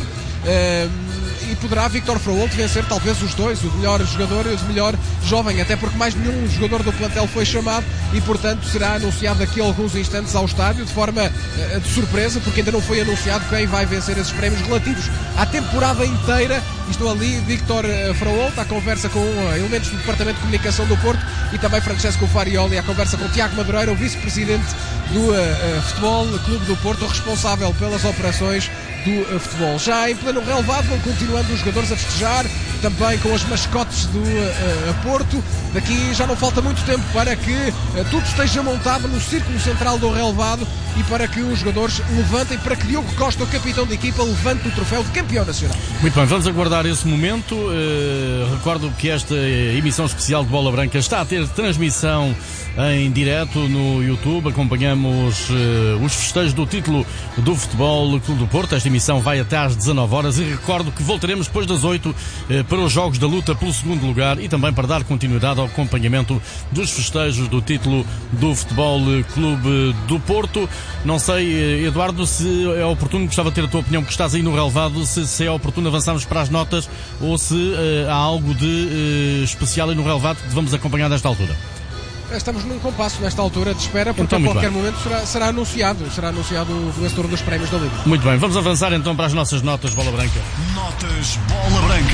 E poderá Victor Fraolti vencer talvez os dois, o melhor jogador e o melhor jovem, até porque mais nenhum jogador do plantel foi chamado e portanto será anunciado daqui a alguns instantes ao estádio de forma de surpresa, porque ainda não foi anunciado quem vai vencer esses prémios relativos à temporada inteira. Estou ali Victor Fraolti à conversa com elementos do Departamento de Comunicação do Porto e também Francesco Farioli à conversa com Tiago Madureira, o vice-presidente do Futebol Clube do Porto, responsável pelas operações do futebol. Já em pleno relevado vão continuando os jogadores a festejar, também com as mascotes do Porto. Daqui já não falta muito tempo para que tudo esteja montado no círculo central do relevado e para que os jogadores levantem, para que Diogo Costa, o capitão da equipa, levante o troféu de campeão nacional. Muito bem, vamos aguardar esse momento. Recordo que esta emissão especial de Bola Branca está a ter transmissão em direto no YouTube. Acompanhamos os festejos do título do Futebol Clube do Porto. Esta emissão vai até às 19 horas e recordo que voltaremos depois das 8 para os jogos da luta pelo segundo lugar e também para dar continuidade ao acompanhamento dos festejos do título do Futebol Clube do Porto. Não sei, Eduardo, se é oportuno, gostava de ter a tua opinião, porque estás aí no relevado, se é oportuno avançarmos para as notas ou se há algo de especial aí no relevado que vamos acompanhar nesta altura. Estamos num compasso nesta altura de espera, porque então, a qualquer momento será anunciado o vencedor dos prémios da Liga. Muito bem, vamos avançar então para as nossas notas Bola Branca. Notas Bola Branca.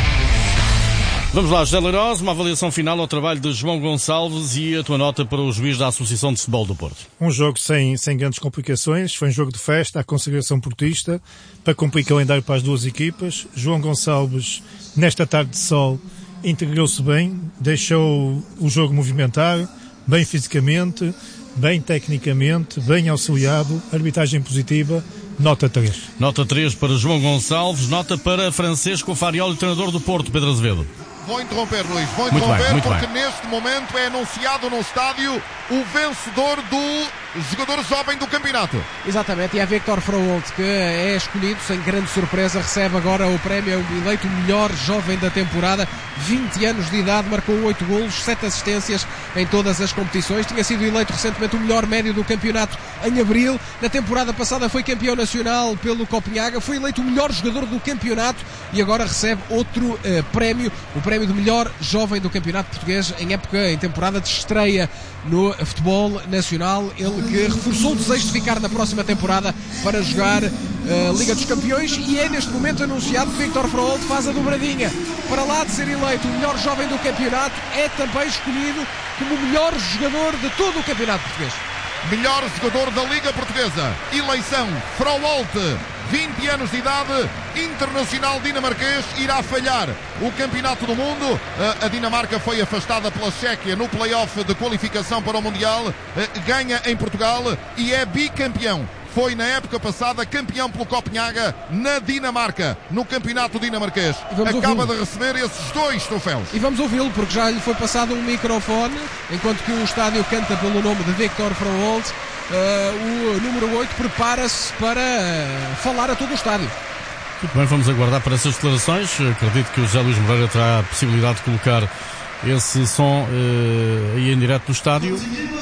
Vamos lá, José Leiroz, uma avaliação final ao trabalho de João Gonçalves e a tua nota para o juiz da Associação de Futebol do Porto. Um jogo sem grandes complicações, foi um jogo de festa, a consagração portista, para cumprir calendário para as duas equipas. João Gonçalves, nesta tarde de sol, integrou-se bem, deixou o jogo movimentar, bem fisicamente, bem tecnicamente, bem auxiliado, arbitragem positiva, nota 3. Nota 3 para João Gonçalves, nota para Francesco Farioli, treinador do Porto, Pedro Azevedo. Vou interromper, Luís, porque neste momento é anunciado no estádio o vencedor do jogador jovem do campeonato. Exatamente, e é Victor Fraolti que é escolhido sem grande surpresa, recebe agora o prémio, eleito o melhor jovem da temporada, 20 anos de idade, marcou 8 golos, 7 assistências em todas as competições, tinha sido eleito recentemente o melhor médio do campeonato em abril, na temporada passada foi campeão nacional pelo Copenhaga, foi eleito o melhor jogador do campeonato e agora recebe outro prémio, o prémio de melhor jovem do campeonato português em temporada de estreia no futebol nacional, ele que reforçou o desejo de ficar na próxima temporada para jogar a Liga dos Campeões e é neste momento anunciado que Victor Fraolti faz a dobradinha. Para lá de ser eleito o melhor jovem do campeonato, é também escolhido como o melhor jogador de todo o campeonato português. Melhor jogador da Liga Portuguesa, eleição Fraolti, 20 anos de idade, internacional dinamarquês, irá falhar o Campeonato do Mundo. A Dinamarca foi afastada pela Chequia no play-off de qualificação para o Mundial, ganha em Portugal e é bicampeão. Foi na época passada campeão pelo Copenhaga na Dinamarca, no campeonato dinamarquês. Acaba de receber esses 2 troféus. E vamos ouvi-lo, porque já lhe foi passado um microfone, enquanto que o estádio canta pelo nome de Victor Fraolti. O número 8 prepara-se para falar a todo o estádio. Muito bem, vamos aguardar para essas declarações. Acredito que o José Luís Moreira terá a possibilidade de colocar esse som aí em direto do estádio.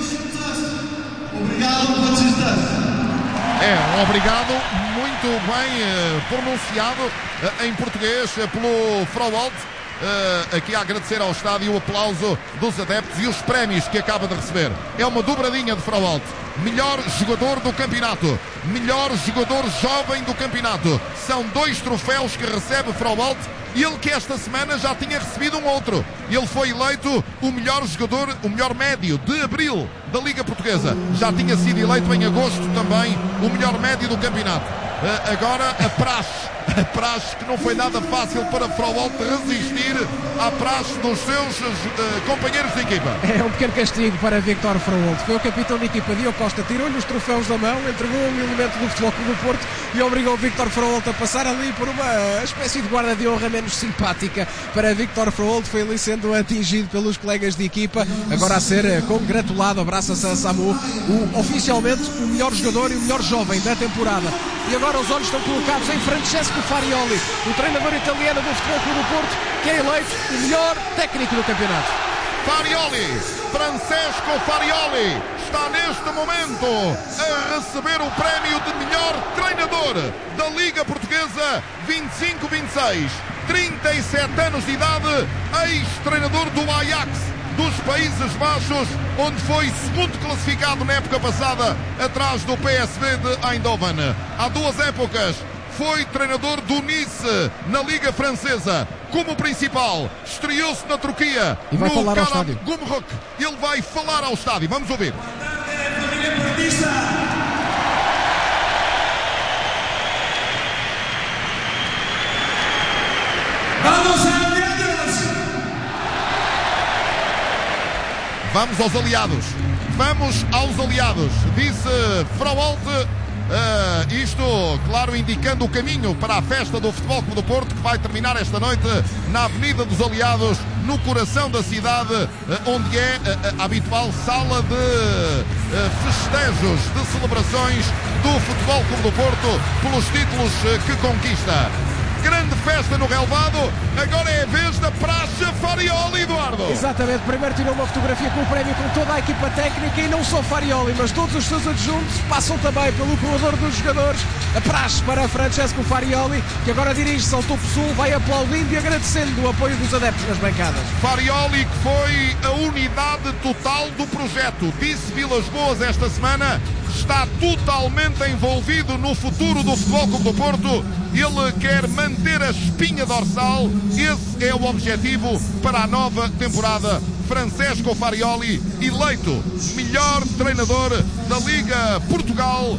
Um obrigado muito bem pronunciado em português pelo Fraolti. aqui a agradecer ao estádio o aplauso dos adeptos e os prémios que acaba de receber. É uma dobradinha de Frau Alto. Melhor jogador do campeonato, melhor jogador jovem do campeonato. São 2 troféus que recebe Frau Alto. Ele que esta semana já tinha recebido um outro. Ele foi eleito o melhor jogador, o melhor médio de abril da Liga Portuguesa. Já tinha sido eleito em agosto também o melhor médio do campeonato. Agora a praxe que não foi nada fácil para Frau Alto resistir à praxe dos seus companheiros de equipa. É um pequeno castigo para Víctor Frau Alto. Foi o capitão de equipa, Diogo Costa, tirou-lhe os troféus da mão, entregou um elemento do Futebol Clube do Porto e obrigou o Víctor Frau Alto a passar ali por uma espécie de guarda de honra menos simpática para Víctor Frau Alto. Foi ali sendo atingido pelos colegas de equipa, agora a ser congratulado, abraça-se a Samu, oficialmente o melhor jogador e o melhor jovem da temporada. E agora os olhos estão colocados em Francesco Farioli, o treinador italiano do Futebol Clube do Porto, que é eleito o melhor técnico do campeonato. Farioli, Francesco Farioli, está neste momento a receber o prémio de melhor treinador da Liga Portuguesa 25-26. 37 anos de idade, ex-treinador do Ajax dos Países Baixos, onde foi segundo classificado na época passada, atrás do PSV de Eindhoven. Há 2 épocas foi treinador do Nice na Liga Francesa. Como principal, estreou-se na Turquia e vai no falar ao estádio. Gumruk. Ele vai falar ao estádio. Vamos ouvir. Vamos aos aliados. Vamos aos aliados, disse Frau Alto. Isto, claro, indicando o caminho para a festa do Futebol Clube do Porto, que vai terminar esta noite na Avenida dos Aliados, no coração da cidade, onde é a habitual sala de festejos, de celebrações do Futebol Clube do Porto pelos títulos que conquista. Grande festa no relvado, agora é a vez da praxe Farioli, Eduardo. Exatamente, primeiro tirou uma fotografia com o prémio com toda a equipa técnica e não só Farioli, mas todos os seus adjuntos passam também pelo corredor dos jogadores. A praxe para Francesco Farioli, que agora dirige-se ao Topo Sul, vai aplaudindo e agradecendo o apoio dos adeptos nas bancadas. Farioli, que foi a unidade total do projeto, disse Vilas Boas esta semana, está totalmente envolvido no futuro do Futebol Clube do Porto. Ele quer manter a espinha dorsal. Esse é o objetivo para a nova temporada. Francesco Farioli, eleito melhor treinador da Liga Portugal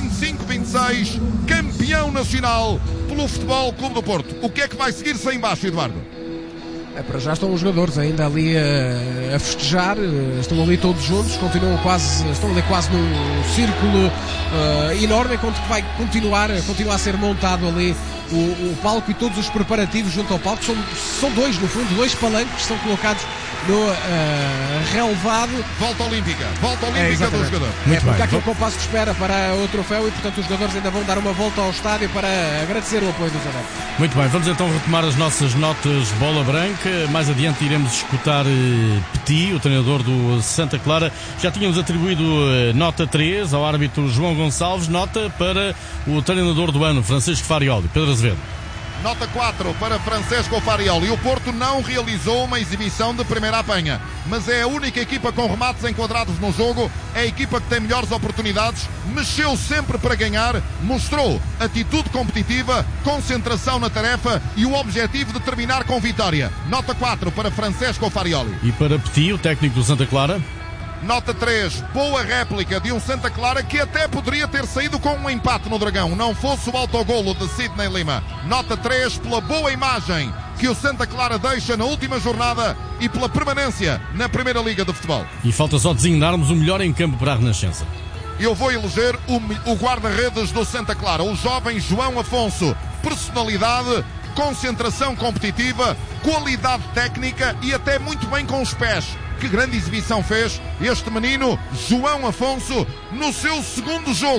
25-26, campeão nacional pelo Futebol Clube do Porto. O que é que vai seguir-se aí embaixo, Eduardo? Para já estão os jogadores ainda ali a festejar, estão ali todos juntos, estão ali quase num círculo enorme, enquanto que vai continuar a ser montado ali o palco e todos os preparativos junto ao palco. São 2, no fundo, 2 palanques que são colocados no relevado. Volta olímpica do jogador. Porque há aqui um compasso de espera para o troféu e, portanto, os jogadores ainda vão dar uma volta ao estádio para agradecer o apoio dos adeptos. Muito bem, vamos então retomar as nossas notas bola branca. Mais adiante iremos escutar Petit, o treinador do Santa Clara. Já tínhamos atribuído nota 3 ao árbitro João Gonçalves, nota para o treinador do ano, Francisco Farioli. Pedro Azevedo. Nota 4 para Francesco Farioli. O Porto não realizou uma exibição de primeira apanha, mas é a única equipa com remates enquadrados no jogo, é a equipa que tem melhores oportunidades, mexeu sempre para ganhar, mostrou atitude competitiva, concentração na tarefa e o objetivo de terminar com vitória. Nota 4 para Francesco Farioli. E para Petit, o técnico do Santa Clara? Nota 3, boa réplica de um Santa Clara que até poderia ter saído com um empate no Dragão, não fosse o autogolo de Sidney Lima. Nota 3 pela boa imagem que o Santa Clara deixa na última jornada e pela permanência na Primeira Liga de Futebol. E falta só designarmos o melhor em campo para a Renascença. Eu vou eleger o guarda-redes do Santa Clara, o jovem João Afonso. Personalidade, concentração competitiva, qualidade técnica e até muito bem com os pés. Que grande exibição fez este menino João Afonso no seu segundo jogo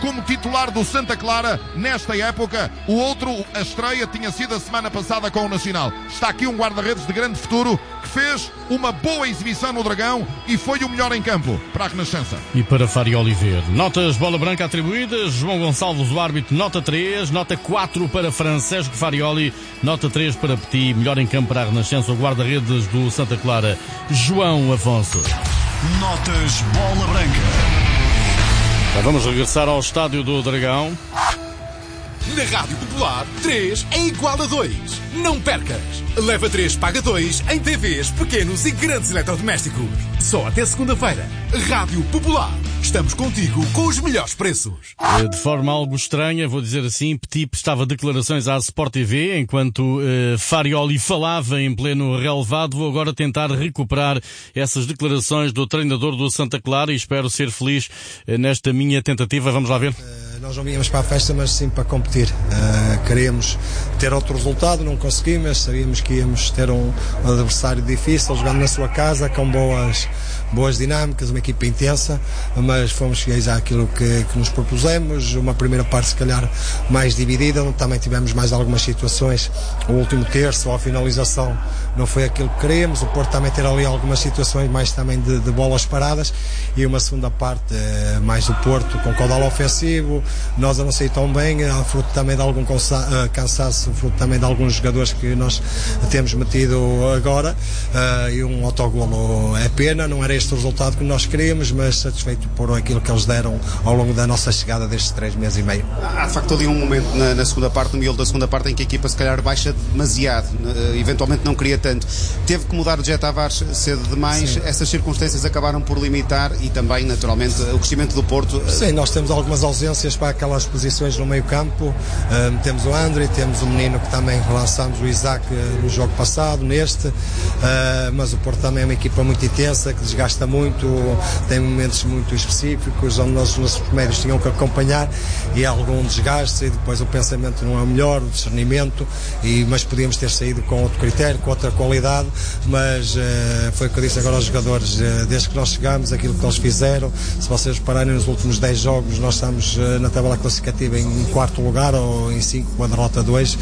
como titular do Santa Clara nesta época. O outro, a estreia, tinha sido a semana passada com o Nacional. Está aqui um guarda-redes de grande futuro que fez uma boa exibição no Dragão e foi o melhor em campo para a Renascença. E para Farioli ver. Notas bola branca atribuídas. João Gonçalves, o árbitro, nota 3. Nota 4 para Francesco Farioli. Nota 3 para Petit. Melhor em campo para a Renascença, o guarda-redes do Santa Clara, João Afonso. Notas bola branca. Vamos regressar ao estádio do Dragão. Na Rádio Popular, 3 é igual a 2. Não percas! Leva 3, paga 2 em TVs, pequenos e grandes eletrodomésticos. Só até segunda-feira. Rádio Popular. Estamos contigo com os melhores preços. De forma algo estranha, vou dizer assim, Petit prestava declarações à Sport TV enquanto Farioli falava em pleno relevado. Vou agora tentar recuperar essas declarações do treinador do Santa Clara e espero ser feliz nesta minha tentativa. Vamos lá ver. Nós não viemos para a festa, mas sim para competir. Queríamos ter outro resultado, não conseguimos. Sabíamos que íamos ter um adversário difícil, jogando na sua casa, com boas dinâmicas, uma equipa intensa, mas fomos fiéis àquilo que nos propusemos. Uma primeira parte, se calhar, mais dividida. Também tivemos mais algumas situações. O último terço, a finalização, não foi aquilo que queríamos. O Porto também ter ali algumas situações mais também de bolas paradas. E uma segunda parte, mais do Porto, com caudal ofensivo. Nós a não sair tão bem, fruto também de algum cansaço, fruto também de alguns jogadores que nós temos metido agora, e um autogolo é pena, não era este o resultado que nós queríamos, mas satisfeito por aquilo que eles deram ao longo da nossa chegada destes 3 meses e meio. Há de facto ali um momento na segunda parte, no miolo da segunda parte, em que a equipa se calhar baixa demasiado, eventualmente não queria tanto. Teve que mudar o Jet Tavares cedo demais. Sim. Essas circunstâncias acabaram por limitar e também, naturalmente, o crescimento do Porto. Sim, nós temos algumas ausências para aquelas posições no meio campo. Temos o André, temos o menino que também relançamos, o Isaac, no jogo passado, neste, mas o Porto também é uma equipa muito intensa, que desgasta muito, tem momentos muito específicos onde nós, os nossos médios tinham que acompanhar, e há algum desgaste, e depois o pensamento não é o melhor, o discernimento, mas podíamos ter saído com outro critério, com outra qualidade, mas foi o que eu disse agora aos jogadores, desde que nós chegamos, aquilo que eles fizeram. Se vocês repararem, nos últimos 10 jogos nós estamos na tabela classificativa em 4º lugar, ou em 5, com a derrota 2.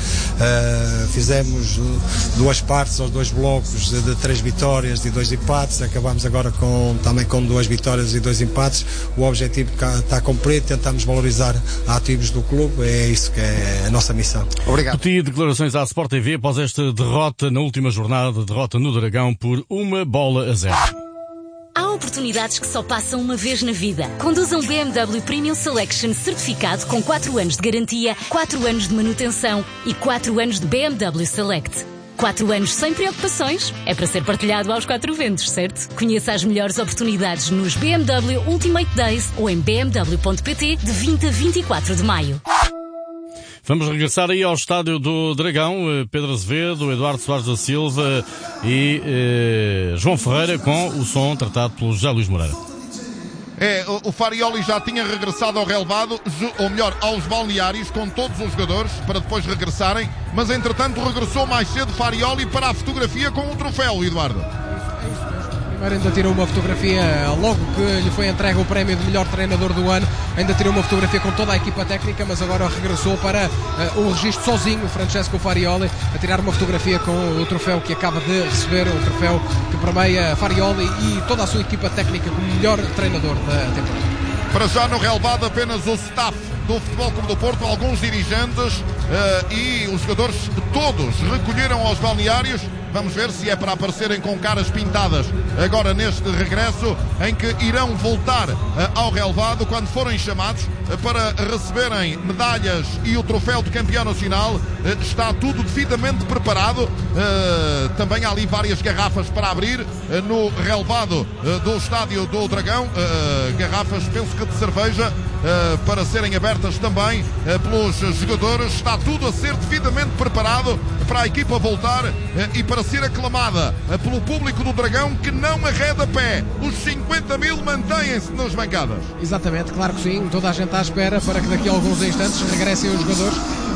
Fizemos 2 partes aos 2 blocos de 3 vitórias e 2 empates. Acabamos agora também com 2 vitórias e 2 empates. O objetivo está cumprido, tentamos valorizar ativos do clube, é isso que é a nossa missão. Obrigado. Petit, declarações à Sport TV após esta derrota na última jornada, derrota no Dragão por 1-0. Há oportunidades que só passam uma vez na vida. Conduza um BMW Premium Selection certificado com 4 anos de garantia, 4 anos de manutenção e 4 anos de BMW Select. 4 anos sem preocupações. É para ser partilhado aos 4 ventos, certo? Conheça as melhores oportunidades nos BMW Ultimate Days ou em bmw.pt de 20 a 24 de maio. Vamos regressar aí ao estádio do Dragão. Pedro Azevedo, Eduardo Soares da Silva e João Ferreira, com o som tratado pelo José Luís Moreira. O Farioli já tinha regressado ao relevado, ou melhor, aos balneários, com todos os jogadores, para depois regressarem, mas entretanto regressou mais cedo Farioli para a fotografia com o troféu, Eduardo. Primeiro ainda tirou uma fotografia, logo que lhe foi entregue o prémio de melhor treinador do ano, ainda tirou uma fotografia com toda a equipa técnica, mas agora regressou para o registro sozinho, Francesco Farioli, a tirar uma fotografia com o troféu que acaba de receber, o troféu que premia Farioli e toda a sua equipa técnica como melhor treinador da temporada. Para já no relevado apenas o staff do Futebol Clube do Porto, alguns dirigentes e os jogadores todos recolheram aos balneários. Vamos ver se é para aparecerem com caras pintadas agora neste regresso, em que irão voltar ao relevado quando forem chamados para receberem medalhas e o troféu de campeão nacional. Está tudo devidamente preparado. Também há ali várias garrafas para abrir no relevado do estádio do Dragão. Garrafas, penso que de cerveja, para serem abertas também pelos jogadores. Está tudo a ser devidamente preparado para a equipa voltar e para ser aclamada pelo público do Dragão, que não arreda pé. Os 50.000 mantêm-se nas bancadas. Exatamente, claro que sim. Toda a gente à espera para que daqui a alguns instantes regressem os jogadores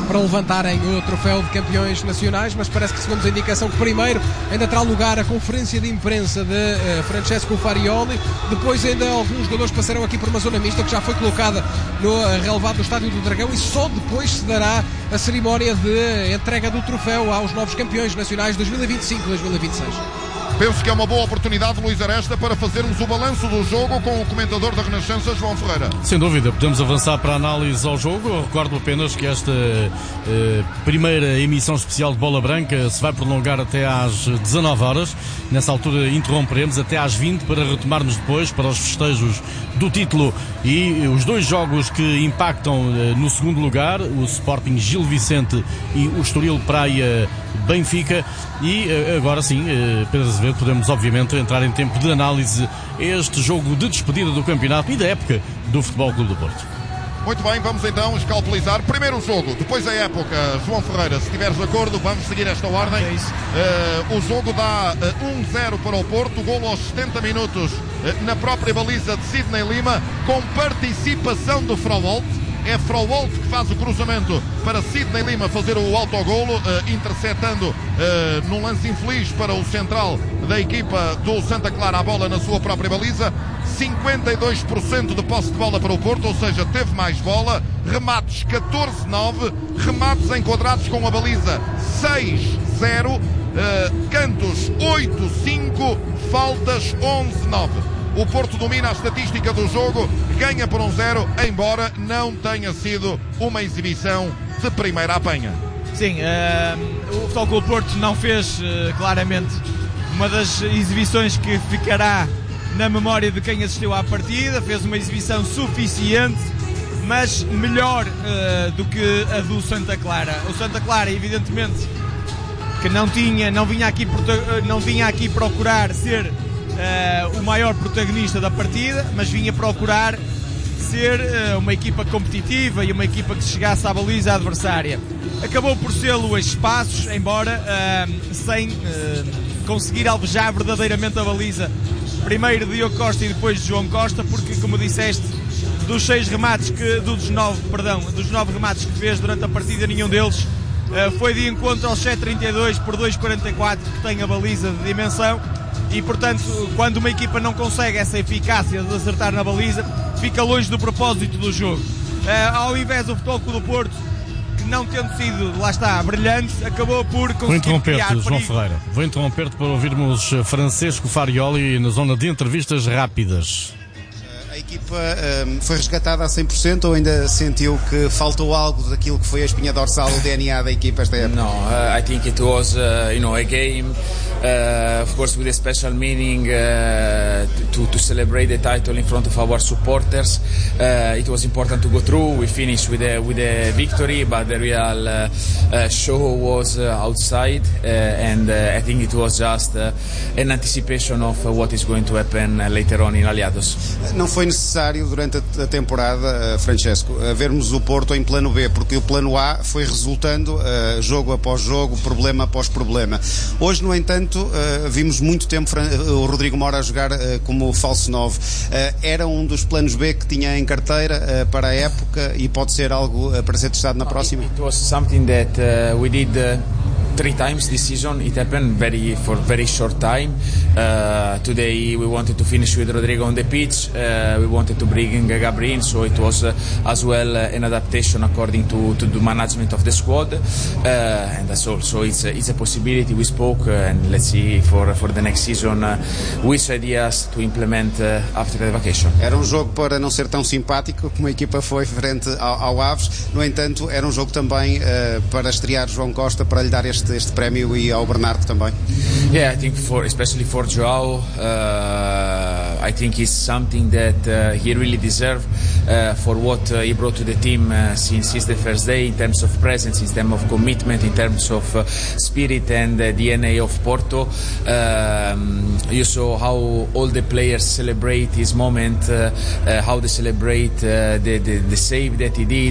para levantarem o troféu de campeões nacionais, mas parece que recebemos a indicação que primeiro ainda terá lugar a conferência de imprensa de Francesco Farioli, depois ainda alguns jogadores passarão aqui por uma zona mista que já foi colocada no relevado do Estádio do Dragão, e só depois se dará a cerimónia de entrega do troféu aos novos campeões nacionais 2025-2026. Penso que é uma boa oportunidade, Luís Aresta, para fazermos o balanço do jogo com o comentador da Renascença, João Ferreira. Sem dúvida, podemos avançar para a análise ao jogo. Eu recordo apenas que esta primeira emissão especial de Bola Branca se vai prolongar até às 19 horas. Nessa altura interromperemos até às 20 para retomarmos depois para os festejos do título e os dois jogos que impactam no segundo lugar, o Sporting Gil Vicente e o Estoril Praia Benfica. E agora sim, Pedro Azevedo, podemos obviamente entrar em tempo de análise este jogo de despedida do campeonato e da época do Futebol Clube do Porto. Muito bem, vamos então escalpelizar primeiro o jogo, depois a época. João Ferreira, se estiveres de acordo, vamos seguir esta ordem. O jogo dá 1-0 para o Porto, golo aos 70 minutos na própria baliza de Sidney Lima, com participação do Frauolt. É Frauolt que faz o cruzamento para Sidney Lima fazer o autogolo, interceptando num lance infeliz para o central da equipa do Santa Clara a bola na sua própria baliza. 52% de posse de bola para o Porto, ou seja, teve mais bola. Remates 14-9, remates enquadrados com a baliza 6-0, cantos 8-5, faltas 11-9. O Porto domina a estatística do jogo, ganha por 1-0, embora não tenha sido uma exibição de primeira apanha. Sim, o Futebol Clube Porto não fez claramente uma das exibições que ficará na memória de quem assistiu à partida. Fez uma exibição suficiente, mas melhor do que a do Santa Clara. O Santa Clara, evidentemente, que não vinha aqui procurar ser o maior protagonista da partida, mas vinha procurar ser uma equipa competitiva e uma equipa que chegasse à baliza adversária. Acabou por sê-lo a espaços, embora sem conseguir alvejar verdadeiramente a baliza, primeiro de Diogo Costa e depois de João Costa, porque, como disseste, dos 9 remates que fez durante a partida, nenhum deles foi de encontro aos 7,32 por 2,44 que tem a baliza de dimensão. E, portanto, quando uma equipa não consegue essa eficácia de acertar na baliza, fica longe do propósito do jogo. Ao invés do Futebol Clube do Porto, que não tendo sido, lá está, brilhante, acabou por conseguir criar perigo. João Ferreira, vou interromper-te para ouvirmos Francesco Farioli na zona de entrevistas rápidas. A equipa foi resgatada a 100% ou ainda sentiu que faltou algo daquilo que foi a espinha dorsal, o DNA da equipa esta época? No, I think it was a game, of course, with a special meaning to celebrate the title in front of our supporters. It was important to go through. We finished with a victory, but the real show was outside, and I think it was just an anticipation of what is going to happen later on in Aliados. Não foi necessário durante a temporada, Francesco, vermos o Porto em plano B, porque o plano A foi resultando jogo após jogo, problema após problema. Hoje, no entanto, vimos muito tempo o Rodrigo Mora a jogar como falso 9. Era um dos planos B que tinha em carteira para a época e pode ser algo para ser testado na próxima? It was something that we did 3 times this season. It happened for very short time. Today we wanted to finish with Rodrigo on the pitch. We wanted to bring in Gabri in, so it was as well an adaptation according to the management of the squad, and that's all. So it's a possibility. We spoke, and let's see for the next season which ideas to implement after the vacation. Era um jogo para não ser tão simpático como a equipa foi frente ao Aves. No entanto, era um jogo também para estrear João Costa, para lhe dar este prémio, e ao Bernardo também. Yeah, I think especially for João, I think it's something that he really deserves for what he brought to the team since the first day, in terms of presence, in terms of commitment, in terms of spirit and DNA of Porto. You saw how all the players celebrate his moment, how they celebrate the save that he did.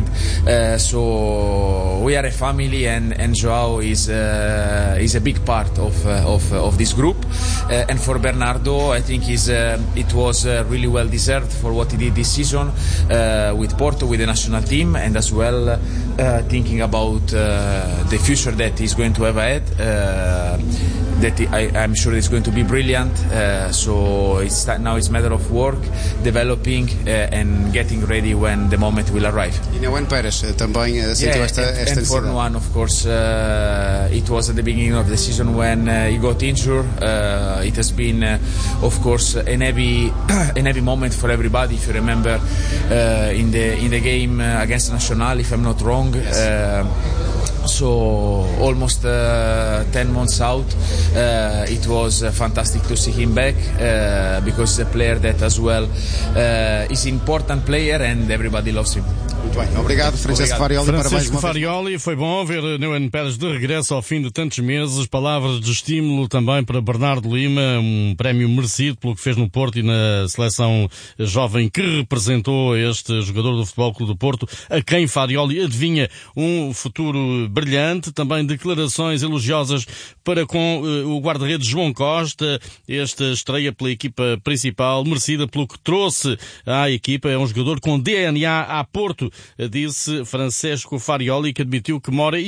So we are a family, and João is a big part of this group. And for Bernardo, I think it's it was really well deserved for what he did this season with Porto, with the national team, and as well thinking about the future that he's going to have ahead. That I'm sure it's going to be brilliant. So now it's a matter of work, developing and getting ready when the moment will arrive. E Neuen Pérez também sentiu esta and for Neuen, of course, it was at the beginning of the season when he got injured. It has been, of course, an heavy moment for everybody. If you remember, in the game against Nacional, if I'm not wrong. Yes. So almost 10 months out, it was fantastic to see him back because he's a player that as well is an important player and everybody loves him. Muito bem, obrigado Francesco Farioli. Francisco Farioli, foi bom ver Neuen Pérez de regresso ao fim de tantos meses. Palavras de estímulo também para Bernardo Lima, um prémio merecido pelo que fez no Porto e na seleção jovem que representou este jogador do Futebol Clube do Porto, a quem Farioli adivinha um futuro brilhante. Também declarações elogiosas para com o guarda-redes João Costa, esta estreia pela equipa principal, merecida pelo que trouxe à equipa. É um jogador com DNA a Porto, disse Francesco Farioli, que admitiu que mora